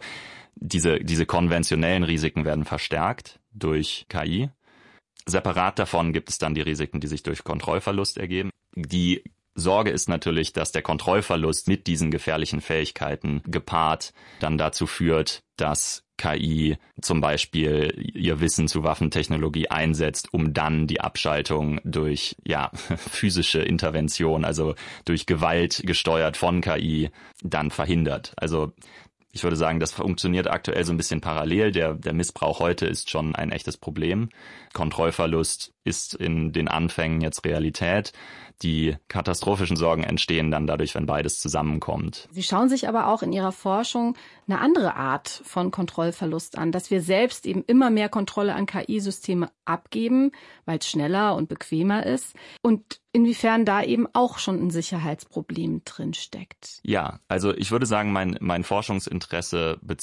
diese konventionellen Risiken werden verstärkt durch KI. Separat davon gibt es dann die Risiken, die sich durch Kontrollverlust ergeben. Die Sorge ist natürlich, dass der Kontrollverlust mit diesen gefährlichen Fähigkeiten gepaart dann dazu führt, dass KI zum Beispiel ihr Wissen zu Waffentechnologie einsetzt, um dann die Abschaltung durch physische Intervention, also durch Gewalt gesteuert von KI, dann verhindert. Also ich würde sagen, das funktioniert aktuell so ein bisschen parallel. Der Missbrauch heute ist schon ein echtes Problem. Kontrollverlust ist in den Anfängen jetzt Realität. Die katastrophischen Sorgen entstehen dann dadurch, wenn beides zusammenkommt. Sie schauen sich aber auch in Ihrer Forschung eine andere Art von Kontrollverlust an, dass wir selbst eben immer mehr Kontrolle an KI-Systeme abgeben, weil es schneller und bequemer ist. Und inwiefern da eben auch schon ein Sicherheitsproblem drin steckt. Ja, also ich würde sagen, mein Forschungsinteresse bezieht